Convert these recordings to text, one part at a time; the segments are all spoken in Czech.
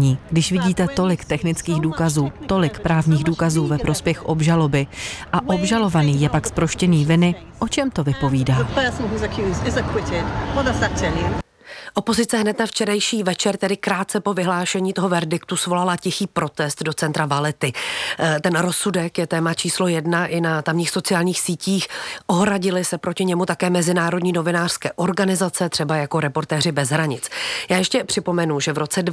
překvapení, když vidíte tolik technických důkazů, tolik právních důkazů ve prospěch obžaloby a obžalovaný je pak zproštěný viny, o čem to vypovídá? Opozice hned na včerejší večer, tedy krátce po vyhlášení toho verdiktu, svolala tichý protest do centra Vallety. Ten rozsudek je téma číslo 1 i na tamních sociálních sítích. Ohradili se proti němu také mezinárodní novinářské organizace, třeba jako Reportéři bez hranic. Já ještě připomenu, že v roce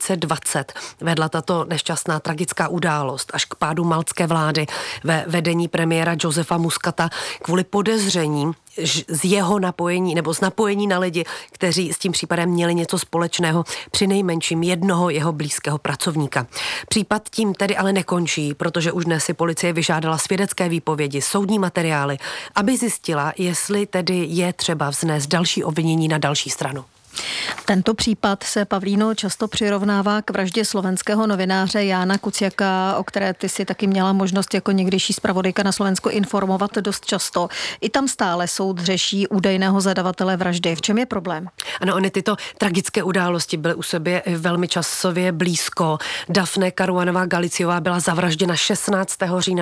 2020 vedla tato nešťastná tragická událost až k pádu maltské vlády ve vedení premiéra Josefa Muscata kvůli podezření z jeho napojení nebo z napojení na lidi, kteří s tím případem měli něco společného, přinejmenším jednoho jeho blízkého pracovníka. Případ tím tedy ale nekončí, protože už dnes si policie vyžádala svědecké výpovědi, soudní materiály, aby zjistila, jestli tedy je třeba vznést další obvinění na další stranu. Tento případ se, Pavlíno, často přirovnává k vraždě slovenského novináře Jána Kuciaka, o které ty si taky měla možnost jako někdejší zpravodajka na Slovensku informovat dost často. I tam stále soud řeší údajného zadavatele vraždy. V čem je problém? Ano, ony tyto tragické události byly u sebe velmi časově blízko. Dafne Caruanová Galiciová byla zavražděna 16. října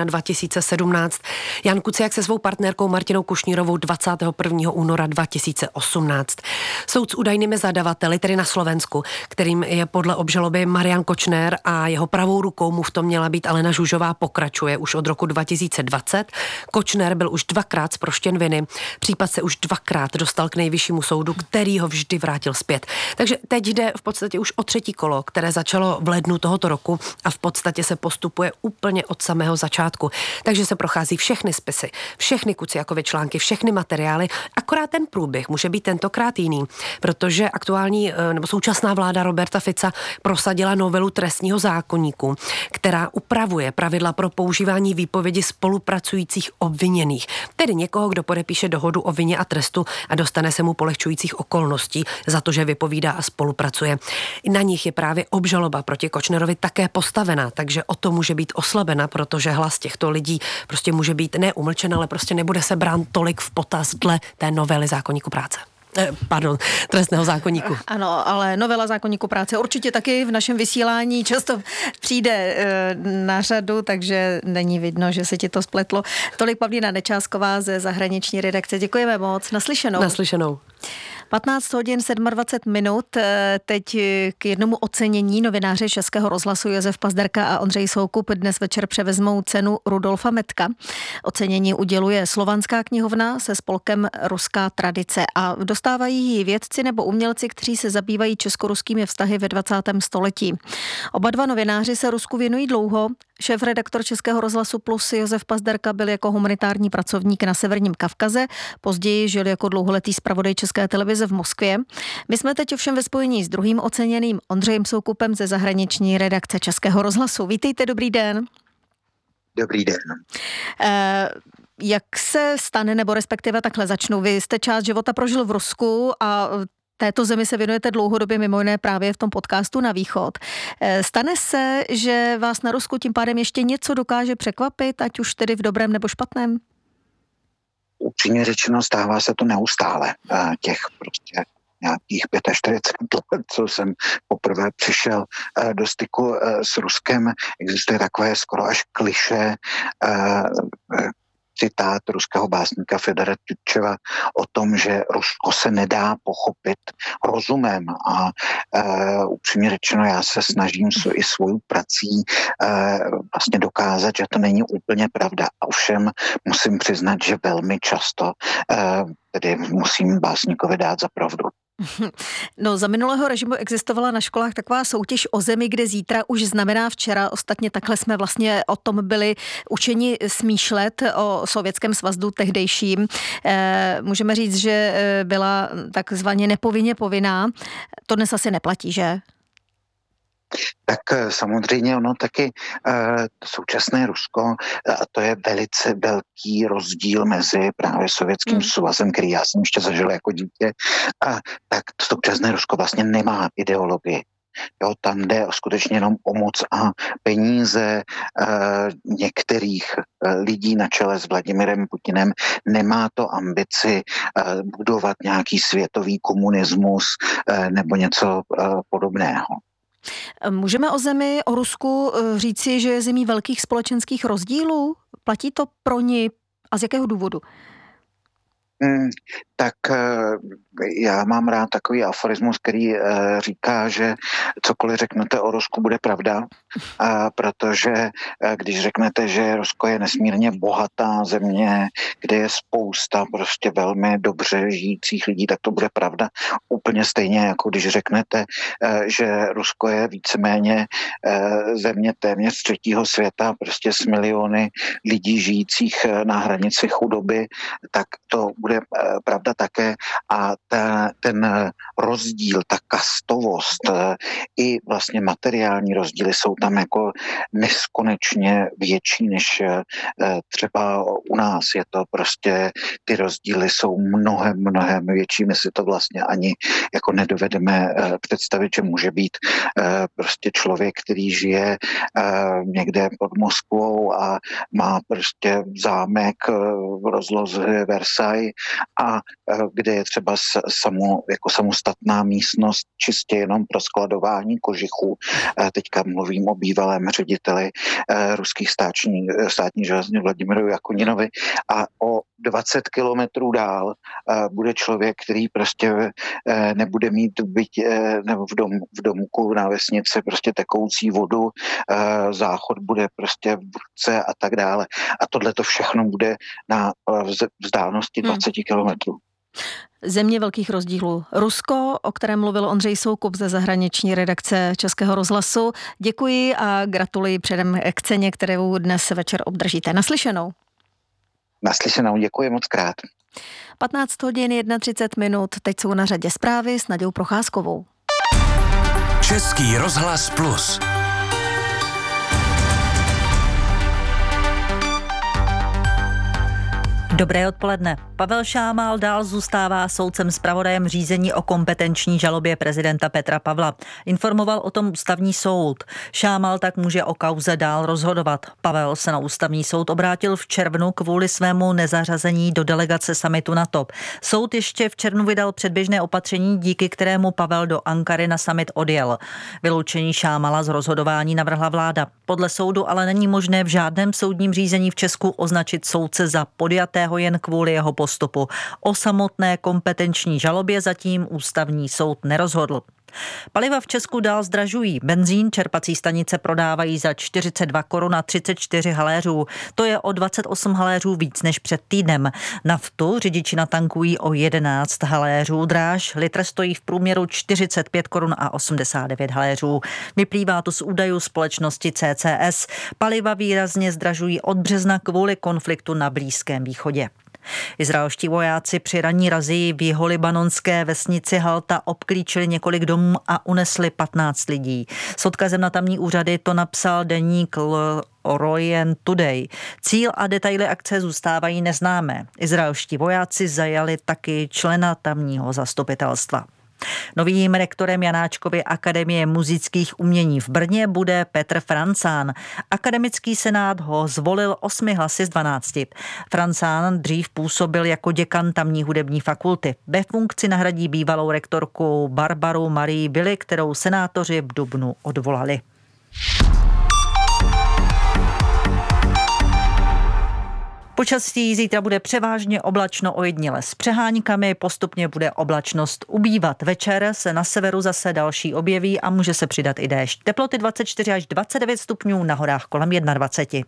2017. Jan Kuciak se svou partnerkou Martinou Kušnírovou 21. února 2018. Soud s údajnými zadavateli, tedy na Slovensku, kterým je podle obžaloby Marian Kočner a jeho pravou rukou mu v tom měla být Alena Žužová, pokračuje už od roku 2020. Kočner byl už 2krát zproštěn viny. Případ se už 2krát dostal k nejvyššímu soudu, který ho vždy vrátil zpět. Takže teď jde v podstatě už o třetí kolo, které začalo v lednu tohoto roku a v podstatě se postupuje úplně od samého začátku. Takže se prochází všechny spisy, všechny Kuciakovy články, všechny materiály, akorát ten průběh může být tentokrát jiný, protože aktuální nebo současná vláda Roberta Fica prosadila novelu trestního zákoníku, která upravuje pravidla pro používání výpovědi spolupracujících obviněných, tedy někoho, kdo podepíše dohodu o vině a trestu a dostane se mu polehčujících okolností za to, že vypovídá a spolupracuje. Na nich je právě obžaloba proti Kočnerovi také postavená, takže o to může být oslabena, protože hlas těchto lidí prostě může být neumlčen, ale prostě nebude se brán tolik v potaz dle té novely zákoníku práce. Trestného zákoníku. Ano, ale novela zákoníku práce určitě taky v našem vysílání často přijde na řadu, takže není vidno, že se ti to spletlo. Tolik Pavlína Nečásková ze zahraniční redakce. Děkujeme moc. Naslyšenou. Naslyšenou. 15 hodin 27 minut. Teď k jednomu ocenění novináře Českého rozhlasu Josef Pazderka a Ondřej Soukup dnes večer převezmou cenu Rudolfa Metka. Ocenění uděluje Slovanská knihovna se spolkem Ruská tradice a dostávají ji vědci nebo umělci, kteří se zabývají česko-ruskými vztahy ve 20. století. Oba dva novináři se Rusku věnují dlouho. Šéfredaktor Českého rozhlasu Plus Josef Pazderka byl jako humanitární pracovník na Severním Kavkaze, později žil jako dlouholetý zpravodaj České televize v Moskvě. My jsme teď ovšem ve spojení s druhým oceněným Ondřejem Soukupem ze zahraniční redakce Českého rozhlasu. Vítejte, dobrý den. Dobrý den. Jak se stane, nebo respektive takhle začnu, vy jste část života prožil v Rusku a této zemi se věnujete dlouhodobě, mimo jiné právě v tom podcastu Na východ. Stane se, že vás na Rusku tím pádem ještě něco dokáže překvapit, ať už tedy v dobrém nebo špatném? Upřímně řečeno, stává se to neustále. Těch prostě nějakých 45 let, co jsem poprvé přišel do styku s Ruskem, existuje takové skoro až klišé citát ruského básníka Fedora Tютčeva o tom, že Rusko se nedá pochopit rozumem a upřímně řečeno já se snažím i svou prací vlastně dokázat, že to není úplně pravda. A ovšem musím přiznat, že velmi často tedy musím básníkovi dát za pravdu. No, za minulého režimu existovala na školách taková soutěž o zemi, kde zítra už znamená včera. Ostatně takhle jsme vlastně o tom byli učeni smýšlet o Sovětském svazu tehdejším. Můžeme říct, že byla takzvaně nepovinně povinná. To dnes asi neplatí, že? Tak samozřejmě ono taky současné Rusko, a to je velice velký rozdíl mezi právě Sovětským svazem, který já jsem ještě zažil jako dítě, a tak současné Rusko vlastně nemá ideologii. Jo, tam jde skutečně jenom o moc a peníze některých lidí na čele s Vladimirem Putinem. Nemá to ambici budovat nějaký světový komunismus nebo něco podobného. Můžeme o zemi, o Rusku říci, že je zemí velkých společenských rozdílů? Platí to pro ní a z jakého důvodu? Tak já mám rád takový aforismus, který říká, že cokoliv řeknete o Rusku, bude pravda, protože když řeknete, že Rusko je nesmírně bohatá země, kde je spousta prostě velmi dobře žijících lidí, tak to bude pravda. Úplně stejně, jako když řeknete, že Rusko je víceméně země téměř třetího světa, prostě s miliony lidí žijících na hranici chudoby, tak to bude pravda také. A ten rozdíl, ta kastovost i vlastně materiální rozdíly jsou tam jako neskonečně větší než třeba u nás. Je to prostě, ty rozdíly jsou mnohem větší. My si to vlastně ani jako nedovedeme představit, že může být prostě člověk, který žije někde pod Moskvou a má prostě zámek v rozloze Versailles a kde je třeba jako samostatná místnost čistě jenom pro skladování kožichů. Teďka mluvím o bývalém řediteli ruských státní železnic Vladimiru Jakuninovi a o 20 kilometrů dál bude člověk, který prostě nebude mít nebo v domku na vesnici prostě tekoucí vodu, záchod bude prostě v budce a tak dále. A tohle to všechno bude na vzdálenosti 20 kilometrů. Země velkých rozdílů. Rusko, o kterém mluvil Ondřej Soukup ze zahraniční redakce Českého rozhlasu. Děkuji a gratuluji předem k ceně, kterou dnes večer obdržíte. Naslyšenou. Naslyšenou, děkuji moc krát. 15 hodin 31 minut, teď jsou na řadě zprávy s Nadějou Procházkovou. Český rozhlas Plus. Dobré odpoledne. Pavel Šámal dál zůstává soudcem zpravodajem řízení o kompetenční žalobě prezidenta Petra Pavla. Informoval o tom ústavní soud. Šámal tak může o kauze dál rozhodovat. Pavel se na ústavní soud obrátil v červnu kvůli svému nezařazení do delegace summitu NATO. Soud ještě v červnu vydal předběžné opatření, díky kterému Pavel do Ankary na summit odjel. Vyloučení Šámala z rozhodování navrhla vláda. Podle soudu ale není možné v žádném soudním řízení v Česku označit soudce za podjatého jen kvůli jeho postupu. O samotné kompetenční žalobě zatím ústavní soud nerozhodl. Paliva v Česku dál zdražují. Benzín čerpací stanice prodávají za 42 korun a 34 haléřů. To je o 28 haléřů víc než před týdnem. Naftu řidiči natankují o 11 haléřů dráž. Litr stojí v průměru 45 korun a 89 haléřů. Vyplývá to z údajů společnosti CCS. Paliva výrazně zdražují od března kvůli konfliktu na Blízkém východě. Izraelští vojáci při ranní razii v jiholibanonské vesnici Halta obklíčili několik domů a unesli 15 lidí. S odkazem na tamní úřady to napsal deník Orient Today. Cíl a detaily akce zůstávají neznámé. Izraelští vojáci zajali taky člena tamního zastupitelstva. Novým rektorem Janáčkovy akademie muzických umění v Brně bude Petr Francán. Akademický senát ho zvolil 8 hlasy z 12. Francán dřív působil jako děkan tamní hudební fakulty. Ve funkci nahradí bývalou rektorku Barbaru Marii Billy, kterou senátoři v dubnu odvolali. Počasí zítra bude převážně oblačno, ojediněle s přeháňkami, postupně bude oblačnost ubývat. Večer se na severu zase další objeví a může se přidat i déšť. Teploty 24 až 29 stupňů, na horách kolem 21.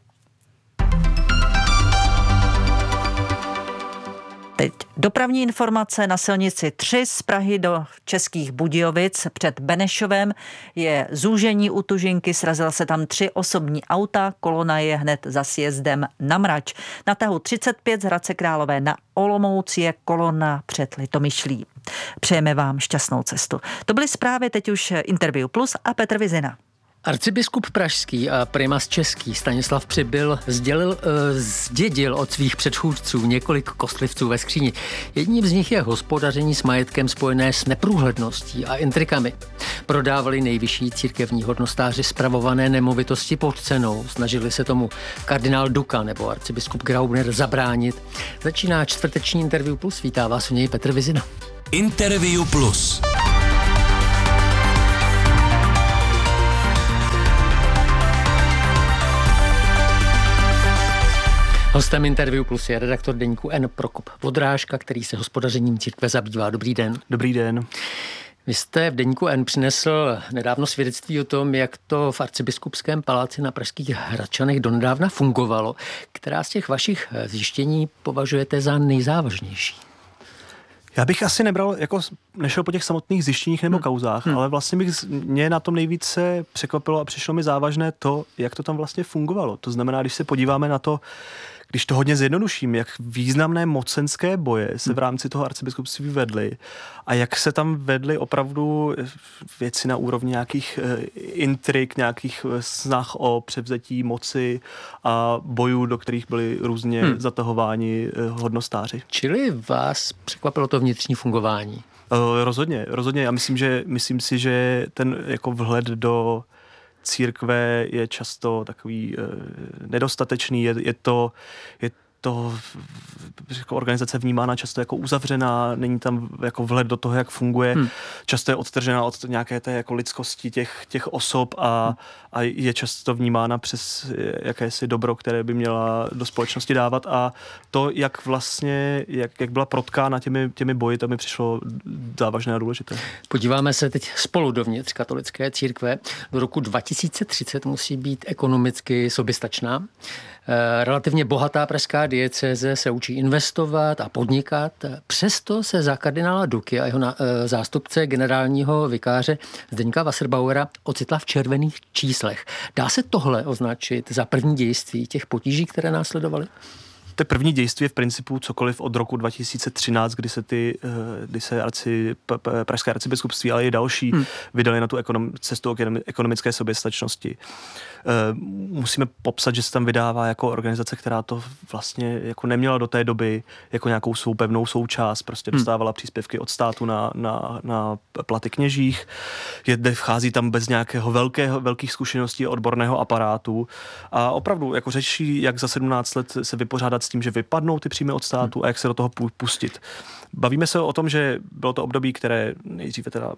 Teď dopravní informace na silnici 3 z Prahy do Českých Budějovic před Benešovem je zúžení u Tužinky, srazila se tam 3 osobní auta, kolona je hned za sjezdem na Mrač. Na tahu 35 z Hradce Králové na Olomouc je kolona před Litomyšlí. Přejeme vám šťastnou cestu. To byly zprávy, teď už Interview Plus a Petr Vizina. Arcibiskup pražský a primas český Stanislav Přibyl zdědil od svých předchůdců několik kostlivců ve skříni. Jedním z nich je hospodaření s majetkem spojené s neprůhledností a intrikami. Prodávali nejvyšší církevní hodnostáři spravované nemovitosti pod cenou. Snažili se tomu kardinál Duka nebo arcibiskup Graubner zabránit. Začíná čtvrteční Interview Plus. Vítá vás u něj Petr Vizina. Interview Plus. Hostem Interview Plus je redaktor deníku N Prokop Vodrážka, který se hospodařením církve zabývá. Dobrý den. Dobrý den. Vy jste v deníku N přinesl nedávno svědectví o tom, jak to v arcibiskupském paláci na pražských Hradčanech donedávna fungovalo. Která z těch vašich zjištění považujete za nejzávažnější? Já bych asi nešel po těch samotných zjištěních nebo kauzách, ale vlastně mě na tom nejvíce překvapilo a přišlo mi závažné to, jak to tam vlastně fungovalo. To znamená, když se podíváme na to, když to hodně zjednoduším, jak významné mocenské boje se v rámci toho arcibiskupství vedly a jak se tam vedly opravdu věci na úrovni nějakých intrik, nějakých snah o převzetí moci a bojů, do kterých byli různě zatahováni hodnostáři. Čili vás překvapilo to vnitřní fungování? Rozhodně. Já myslím si, že ten jako vhled do církve je často takový nedostatečný, je to jako organizace vnímána často jako uzavřená, není tam jako vhled do toho, jak funguje, často je odtržená od nějaké té jako lidskosti těch osob a je často vnímána přes jakési dobro, které by měla do společnosti dávat a to, jak vlastně, jak byla protkána těmi boji, to mi přišlo závažné a důležité. Podíváme se teď spolu dovnitř katolické církve. Do roku 2030 musí být ekonomicky soběstačná. Relativně bohatá pražská diecéze se učí investovat a podnikat. Přesto se za kardinála Duky a jeho zástupce generálního vikáře Zdeňka Wasserbauera ocitla v červených číslech. Dá se tohle označit za první dějství těch potíží, které následovaly? To první dějství je v principu cokoliv od roku 2013, kdy se pražské arcibiskupství, ale i další vydali na tu cestu ekonomické soběstačnosti. Musíme popsat, že se tam vydává jako organizace, která to vlastně jako neměla do té doby jako nějakou svou pevnou součást, prostě dostávala příspěvky od státu na platy kněžích, vchází tam bez nějakého velkých zkušeností odborného aparátu a opravdu jako řeší, jak za 17 let se vypořádat s tím, že vypadnou ty příjmy od státu a jak se do toho pustit. Bavíme se o tom, že bylo to období, které nejdříve teda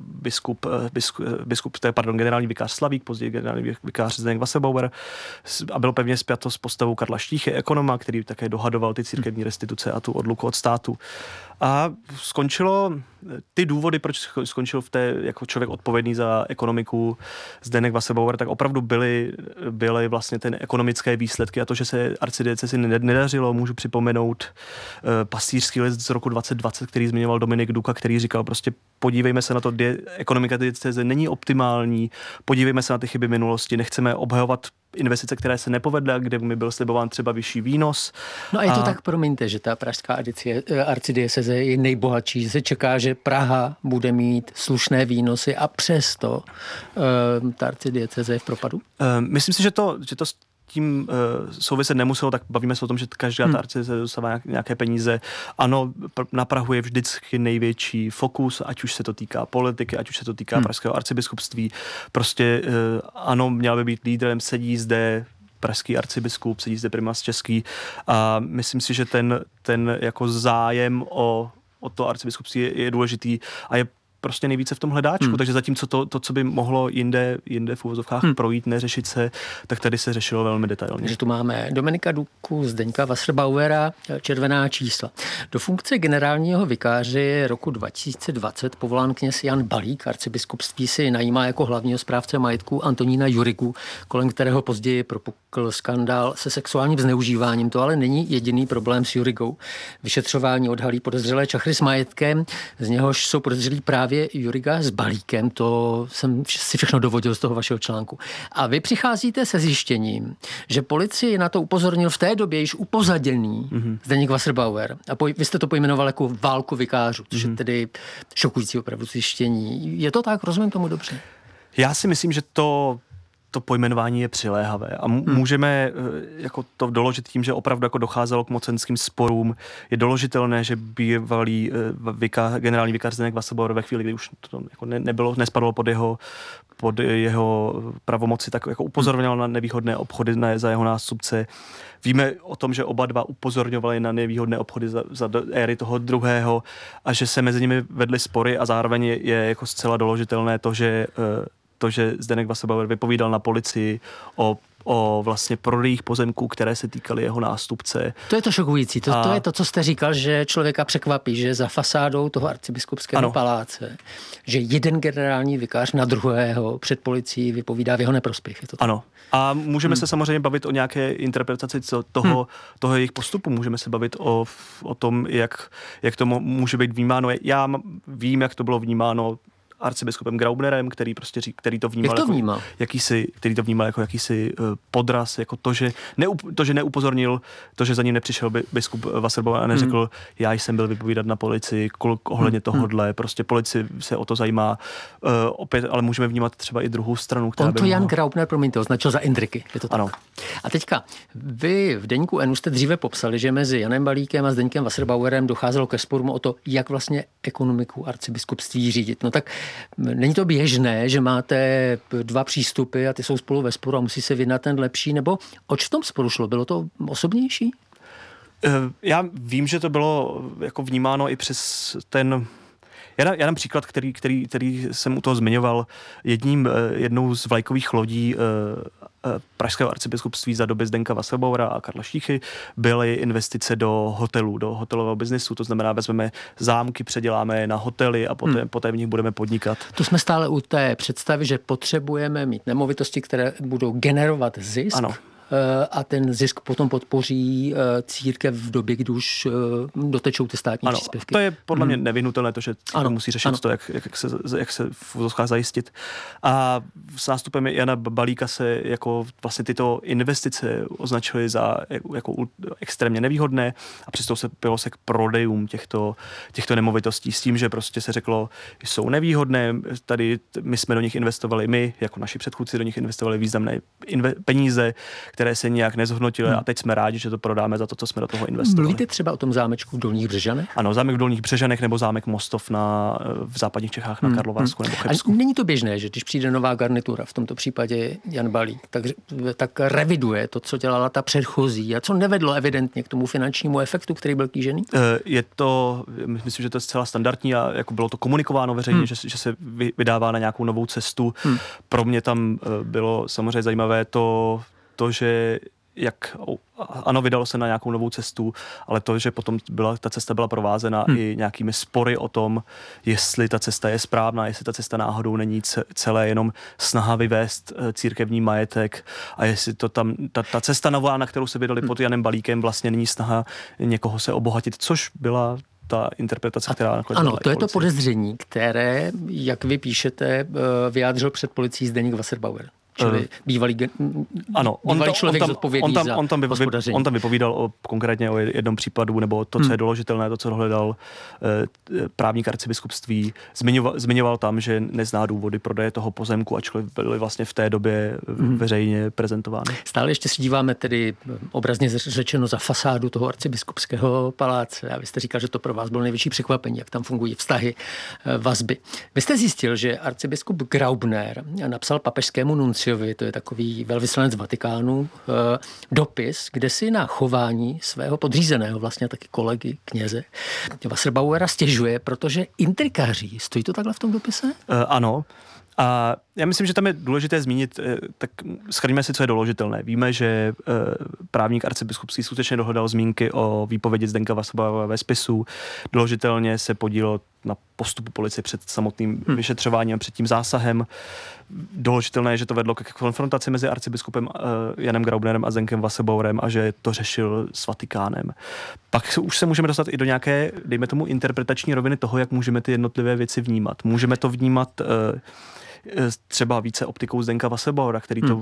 generální vikář Slavík, později generální vikář Zdeněk Wasserbauer a bylo pevně spjato s postavou Karla Štíchy, ekonoma, který také dohadoval ty církevní restituce a tu odluku od státu. A skončilo ty důvody, proč skončil jako člověk odpovědný za ekonomiku Zdeněk Wasserbauer, tak opravdu byly vlastně ten ekonomické výsledky a to, že se arcidiecézi nedařilo. Můžu připomenout pastýřský list z roku 2020, který zmiňoval Dominik Duka, který říkal prostě podívejme se na to, ekonomika diecéze není optimální, podívejme se na ty chyby minulosti, nechceme obhajovat investice, které se nepovedly, kde mi byl slibován třeba vyšší výnos. No a je to tak, promiňte, že ta pražská arcidiecéze je nejbohatší, že se čeká, že Praha bude mít slušné výnosy a přesto ta arcidiecéze je v propadu? Myslím si, že to s tím souviset nemuselo, tak bavíme se o tom, že každá ta arcidiecéze dostává nějaké peníze. Ano, na Prahu je vždycky největší fokus, ať už se to týká politiky, ať už se to týká pražského arcibiskup,ství. Prostě ano, měl by být lídrem, sedí zde pražský arcibiskup, sedí zde primas český a myslím si, že ten jako zájem o to arcibiskupství je důležitý a je prostě nejvíce v tom hledáčku, takže zatímco to, co by mohlo jinde v uvozovkách projít, neřešit se, tak tady se řešilo velmi detailně. Takže tu máme Dominika Duku, Zdeňka Wasserbauera, červená čísla. Do funkce generálního vikáře roku 2020 povolán kněz Jan Balík, arcibiskupství si najímá jako hlavního správce majetku Antonína Jurigu, kolem kterého později propukl skandál se sexuálním zneužíváním. To ale není jediný problém s Jurigou. Vyšetřování odhalí podezřelé čachry s majetkem, z něhož jsou podezřelí právě Juriga s Balíkem, to jsem si všechno dovodil z toho vašeho článku. A vy přicházíte se zjištěním, že policii na to upozornil v té době již upozaděný Zdeněk Wasserbauer. A vy jste to pojmenoval jako válku vikářů, což je tedy šokující opravdu zjištění. Je to tak? Rozumím tomu dobře? Já si myslím, že to pojmenování je přiléhavé a můžeme jako to doložit tím, že opravdu jako docházelo k mocenským sporům. Je doložitelné, že bývalý generální vikář Zdeněk Wasserbauer ve chvíli, kdy už to jako nespadlo pod jeho pravomoci, tak jako upozorňoval na nevýhodné obchody za jeho nástupce. Víme o tom, že oba dva upozorňovali na nevýhodné obchody za éry toho druhého a že se mezi nimi vedly spory a zároveň je jako zcela doložitelné to, že Zdeněk Wasserbauer vypovídal na policii o o vlastně prodejích pozemků, které se týkaly jeho nástupce. To je to šokující. To je to, co jste říkal, že člověka překvapí, že za fasádou toho arcibiskupského paláce, že jeden generální vikář na druhého před policií vypovídá v jeho neprospěch. Je to tak? Ano. A můžeme se samozřejmě bavit o nějaké interpretaci toho jejich postupu. Můžeme se bavit o tom, jak to může být vnímáno. Já vím, jak to bylo vnímáno arcibiskupem Graubnerem, který to vnímal jako jakýsi podraz, jako to, že neupozornil, to, že za ním nepřišel biskup Wasserbauer a neřekl, já jsem byl vypovídat na policii, ohledně tohodle, prostě policie se o to zajímá. Opět, ale můžeme vnímat třeba i druhou stranu, která on to Jan Graubner, promiňte, označil za intriky, je to tak? Ano. A teďka, vy v deníku N jste dříve popsali, že mezi Janem Balíkem a Zdeňkem Wasserbauerem docházelo ke sporům o to, jak vlastně ekonomiku arcibiskupství řídit. No tak není to běžné, že máte dva přístupy a ty jsou spolu ve sporu a musí se vyjednat ten lepší, nebo oč v tom sporu šlo? Bylo to osobnější? Já vím, že to bylo jako vnímáno i přes ten... Já dám příklad, který jsem u toho zmiňoval. Jednou z vlajkových lodí pražského arcibiskupství za doby Zdeňka Wasserbauera a Karla Štíchy byly investice do hotelů, do hotelového biznesu. To znamená, vezmeme zámky, předěláme je na hotely a poté v nich budeme podnikat. Tu jsme stále u té představy, že potřebujeme mít nemovitosti, které budou generovat zisk. Ano. A ten zisk potom podpoří církev v době, kdy už dotečou ty státní příspěvky. To je podle mě nevyhnutelné, to, že církev musí řešit to, jak se v vozovkách zajistit. A s nástupem Jana Balíka se jako vlastně tyto investice označily za jako extrémně nevýhodné a přistoupilo se k prodejům těchto nemovitostí s tím, že prostě se řeklo, jsou nevýhodné, tady my jsme do nich investovali, my jako naši předchůdci do nich investovali významné peníze, které se nijak nezhodnotily a teď jsme rádi, že to prodáme za to, co jsme do toho investovali. Mluvíte třeba o tom zámečku v Dolních Břežanech? Ano, zámek v Dolních Břežanech nebo zámek Mostov v západních Čechách na Karlovarsku nebo Chebsku. A není to běžné, že když přijde nová garnitura, v tomto případě Jan Balík, tak reviduje to, co dělala ta předchozí a co nevedlo evidentně k tomu finančnímu efektu, který byl kýžený? Je to, myslím, že to je zcela standardní a jako bylo to komunikováno veřejně, že se vydává na nějakou novou cestu. Pro mě tam bylo samozřejmě zajímavé to, že vydalo se na nějakou novou cestu, ale to, že potom ta cesta byla provázena i nějakými spory o tom, jestli ta cesta je správná, jestli ta cesta náhodou není celé jenom snaha vyvést církevní majetek a jestli to tam, ta cesta nová, na kterou se vydali pod Janem Balíkem, vlastně není snaha někoho se obohatit, což byla ta interpretace, která nakonec ano, to je to podezření, které, jak vy píšete, vyjádřil před policií Zdeněk Wasserbauer. Čili bývalý člověk zodpovědný za hospodaření. On tam vypovídal konkrétně o jednom případu, nebo to, co je doložitelné, to, co dohledal právník arcibiskupství. Zmiňoval tam, že nezná důvody prodeje toho pozemku, ačkoliv byly vlastně v té době veřejně prezentovány. Stále ještě si díváme tedy obrazně řečeno za fasádu toho arcibiskupského paláce. A vy jste říkal, že to pro vás bylo největší překvapení, jak tam fungují vztahy, vazby. Vy jste zjistil, že arcibiskup Graubner napsal papežskému nunciovi, to je takový velvyslanec Vatikánu, dopis, kde si na chování svého podřízeného, vlastně taky kolegy, kněze Wasserbauera stěžuje, protože intrikáří. Stojí to takhle v tom dopise? Ano. A já myslím, že tam je důležité zmínit, tak shrníme si, co je doložitelné. Víme, že právník arcibiskupský skutečně dohledal zmínky o výpovědi Zdeňka Wasserbauera ve spisu. Doložitelně se podílel na postupu policie před samotným vyšetřováním a před tím zásahem. Doložitelné je, že to vedlo k konfrontaci mezi arcibiskupem Janem Graubnerem a Zdeňkem Wasserbauerem a že to řešil s Vatikánem. Pak už se můžeme dostat i do nějaké, dejme tomu, interpretační roviny toho, jak můžeme ty jednotlivé věci vnímat. Můžeme to vnímat třeba více optikou Zdeňka Wasserbauera,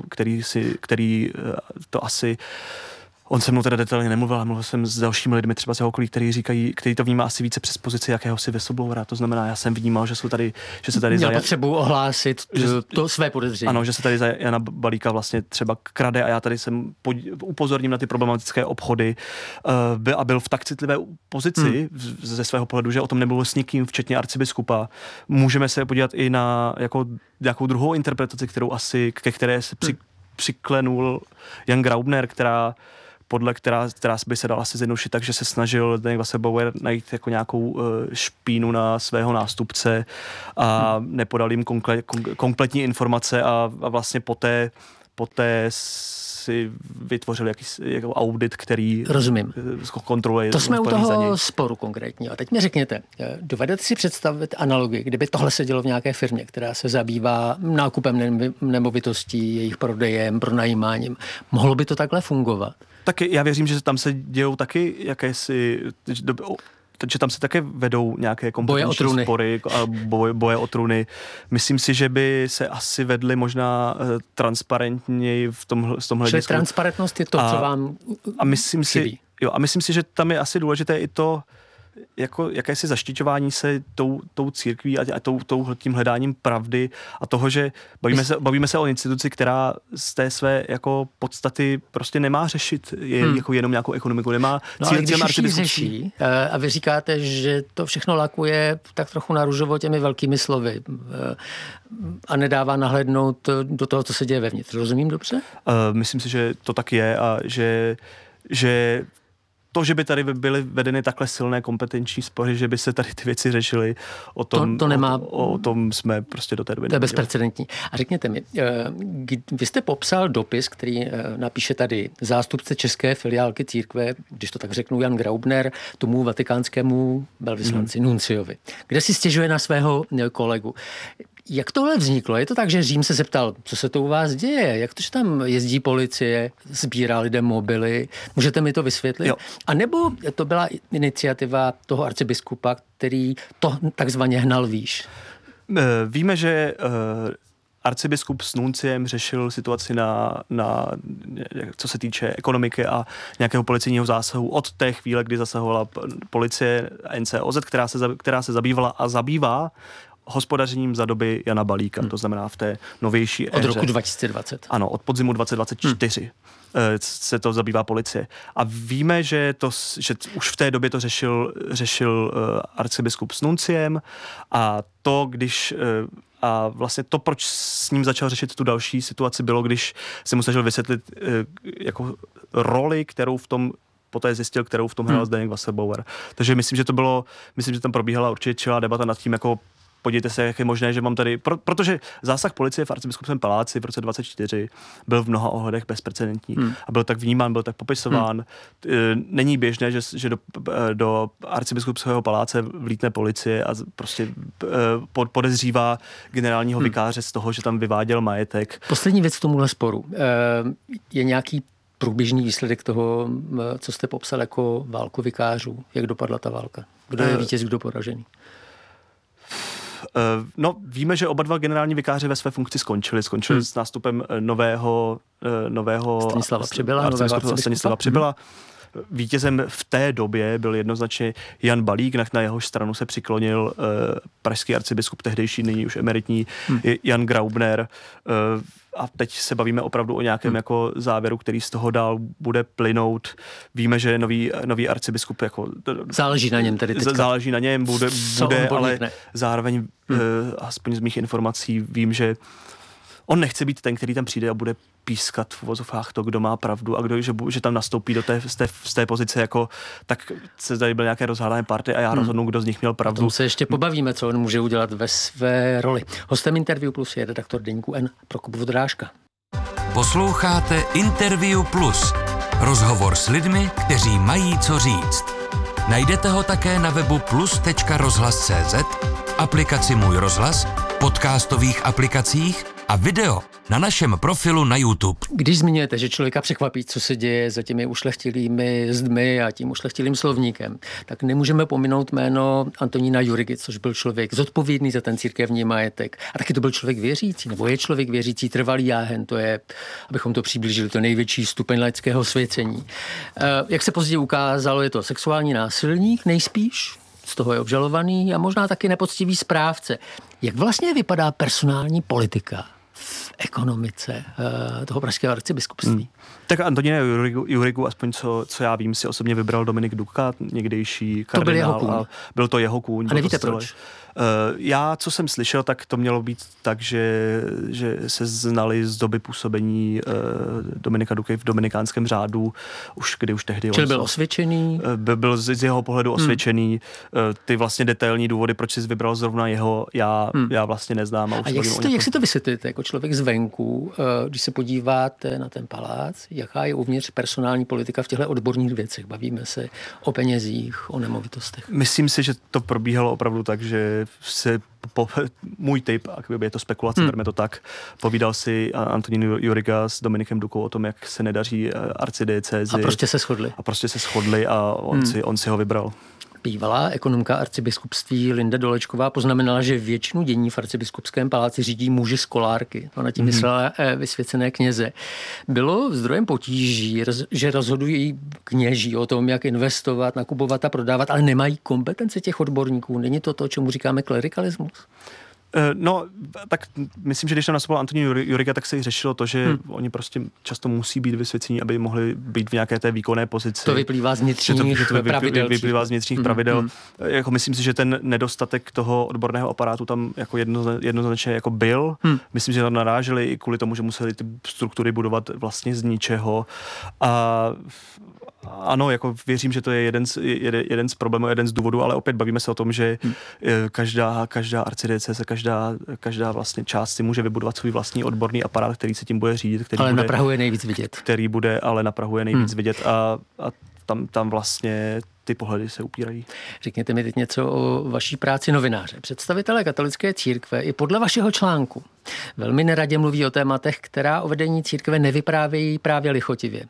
který to asi... On se mnou teda detailně nemluvil, ale mluvil jsem s dalšími lidmi, třeba z jeho okolí, který to vnímá asi více přes pozici jakéhosi whistleblowera. To znamená, já jsem vnímal, že se tady měl potřebu ohlásit to své podezření. Ano, že se tady za Jana Balíka vlastně třeba krade a já tady jsem upozorním na ty problematické obchody a byl v tak citlivé pozici ze svého pohledu, že o tom nemluvil s nikým, včetně arcibiskupa. Můžeme se podívat i na nějakou druhou interpretaci, ke které se přiklenul Jan Graubner, která by se dala asi zjednodušit tak, že se snažil Zdeněk Wasserbauer najít jako nějakou špínu na svého nástupce a nepodal jim kompletní informace a vlastně poté si vytvořili jako audit, který rozumím. Kontroluje. To jsme u toho sporu konkrétního. A teď mi řekněte, dovedete si představit analogii, kdyby tohle se dělo v nějaké firmě, která se zabývá nákupem nemovitostí, jejich prodejem, pronajímáním. Mohlo by to takhle fungovat? Tak já věřím, že tam se dějou taky jakési... Takže tam se také vedou nějaké kompetenční spory a boje o trůny. Myslím si, že by se asi vedly možná transparentněji v tomhle disku. Transparentnost je to, co vám chybí. A myslím si, že tam je asi důležité i to, jako jakési zaštiťování se tou církví a tím hledáním pravdy a toho, že bavíme se o instituci, která z té své jako podstaty prostě nemá řešit jako jenom nějakou ekonomiku, nemá ale když už ji řeší a vy říkáte, že to všechno lakuje tak trochu na růžovo těmi velkými slovy a nedává nahlédnout do toho, co se děje vevnitř. Rozumím dobře? Myslím si, že to tak je a že to, že by tady byly vedeny takhle silné kompetenční spory, že by se tady ty věci řešily, o tom jsme prostě do té doby. To je bezprecedentní. A řekněte mi, vy jste popsal dopis, který napíše tady zástupce české filiálky církve, když to tak řeknu, Jan Graubner, tomu vatikánskému velvyslanci Nunciovi, kde si stěžuje na svého kolegu. Jak tohle vzniklo? Je to tak, že Řím se zeptal, co se to u vás děje? Jak to, že tam jezdí policie, sbírá lidem mobily? Můžete mi to vysvětlit? Jo. A nebo to byla iniciativa toho arcibiskupa, který to takzvaně hnal výš? Víme, že arcibiskup s nunciem řešil situaci na co se týče ekonomiky a nějakého policijního zásahu od té chvíle, kdy zasahovala policie NCOZ, která se zabývala a zabývá hospodařením za doby Jana Balíka, to znamená v té novější éře. Od roku 2020. Ano, od podzimu 2024 se to zabývá policie. A víme, že už v té době to řešil arcibiskup s nunciem a a vlastně to, proč s ním začal řešit tu další situaci, bylo, když se mu snažil vysvětlit jako roli, kterou v tom poté zjistil, kterou v tom hrál Zdeněk Wasserbauer. Takže myslím, že tam probíhala určitě čilá debata nad tím, jako podívejte se, jak je možné, že mám tady, protože zásah policie v arcibiskupském paláci v roce 2024 byl v mnoha ohledech bezprecedentní a byl tak vnímán, byl tak popisován. Není běžné, že do arcibiskupského paláce vlítne policie a prostě podezřívá generálního vikáře z toho, že tam vyváděl majetek. Poslední věc k tomuhle sporu. Je nějaký průběžný výsledek toho, co jste popsal jako válku vikářů? Jak dopadla ta válka? Kdo je vítěz, kdo poražený? No, víme, že oba dva generální vikáři ve své funkci skončili s nástupem nového Stanislava Přibyla. Vítězem v té době byl jednoznačně Jan Balík, na jehož stranu se přiklonil pražský arcibiskup, tehdejší, nyní už emeritní Jan Graubner. A teď se bavíme opravdu o nějakém jako závěru, který z toho dál bude plynout. Víme, že nový arcibiskup jako... Záleží na něm tedy teďka. Záleží na něm, bude ale zároveň, aspoň z mých informací, vím, že on nechce být ten, který tam přijde a bude pískat v uvozovkách to, kdo má pravdu a že tam nastoupí z té pozice jako, tak se tady byl nějaké rozhádané party a já rozhodnu, kdo z nich měl pravdu. Tomu se ještě pobavíme, co on může udělat ve své roli. Hostem Interview Plus je redaktor deníku N Prokop Vodrážka. Posloucháte Interview Plus. Rozhovor s lidmi, kteří mají co říct. Najdete ho také na webu plus.rozhlas.cz, aplikaci Můj rozhlas, podcastových aplikacích a video na našem profilu na YouTube. Když zmiňujete, že člověka překvapí, co se děje za těmi ušlechtilými zdmi a tím ušlechtilým slovníkem, tak nemůžeme pominout jméno Antonína Jurigy, což byl člověk zodpovědný za ten církevní majetek. A taky to byl člověk věřící, nebo je člověk věřící, trvalý jáhen, to je, abychom to přiblížili, to největší stupeň laického svěcení. Jak se později ukázalo, je to sexuální násilník, nejspíš, z toho je obžalovaný a možná taky nepoctivý správce. Jak vlastně vypadá personální politika v ekonomice toho pražského arcibiskupství? Tak Antonína Jurigu, aspoň co já vím, si osobně vybral Dominik Duka, někdejší kardinál. To byl jeho kůň. Byl to jeho kůň. A nevíte proč? Já, co jsem slyšel, tak to mělo být tak, že se znali z doby působení Dominika Duky v dominikánském řádu, kdy už tehdy... Čili byl osvědčený? Byl z jeho pohledu osvědčený. Ty vlastně detailní důvody, proč jsi vybral zrovna jeho, já vlastně neznám. A jak si to vysvětlíte jako člověk zvenku, když se podíváte na ten palác, jaká je uvnitř personální politika v těchto odborných věcech? Bavíme se o penězích, o nemovitostech. Myslím si, že to probíhalo opravdu tak, že se můj tip, je to spekulace, berme to tak, povídal si Antonín Juriga s Dominikem Dukou o tom, jak se nedaří arcidiecézi. A prostě se shodli a on si ho vybral. Bývalá ekonomka arcibiskupství Linda Dolečková poznamenala, že většinu dění v arcibiskupském paláci řídí muži z kolárky. Ona tím myslela vysvěcené kněze. Bylo zdrojem potíží, že rozhodují kněží o tom, jak investovat, nakupovat a prodávat, ale nemají kompetence těch odborníků. Není to to, čemu říkáme klerikalismus? No, tak myslím, že když tam nastupoval Antonín Juriga, tak se jí řešilo to, že oni prostě často musí být vysvěcení, aby mohli být v nějaké té výkonné pozici. To vyplývá z vnitřních pravidel. Vyplývá z vnitřních pravidel. Jako myslím si, že ten nedostatek toho odborného aparátu tam jako jednoznačně jako byl. Myslím, že tam naráželi i kvůli tomu, že museli ty struktury budovat vlastně z ničeho. A ano, jako věřím, že to je jeden z problémů, jeden z důvodů, ale opět bavíme se o tom, že každá arcidiecéze, každá vlastně část si může vybudovat svůj vlastní odborný aparát, který se tím bude řídit. Ale na Prahu je nejvíc vidět. Který bude, ale na Prahu je nejvíc vidět a tam vlastně ty pohledy se upírají. Řekněte mi teď něco o vaší práci novináře. Představitelé katolické církve i podle vašeho článku velmi neradě mluví o tématech, která o vedení církve nevyprávějí právě lichotivě.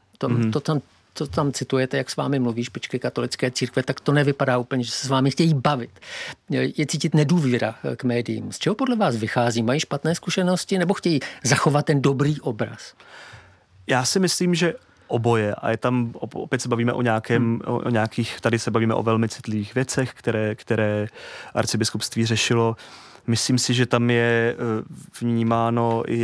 To tam citujete, jak s vámi mluví špičky katolické církve, tak to nevypadá úplně, že se s vámi chtějí bavit. Je cítit nedůvěra k médiím. Z čeho podle vás vychází? Mají špatné zkušenosti nebo chtějí zachovat ten dobrý obraz? Já si myslím, že oboje. A je tam, opět se bavíme o nějakých, tady se bavíme o velmi citlivých věcech, které arcibiskupství řešilo. Myslím si, že tam je vnímáno i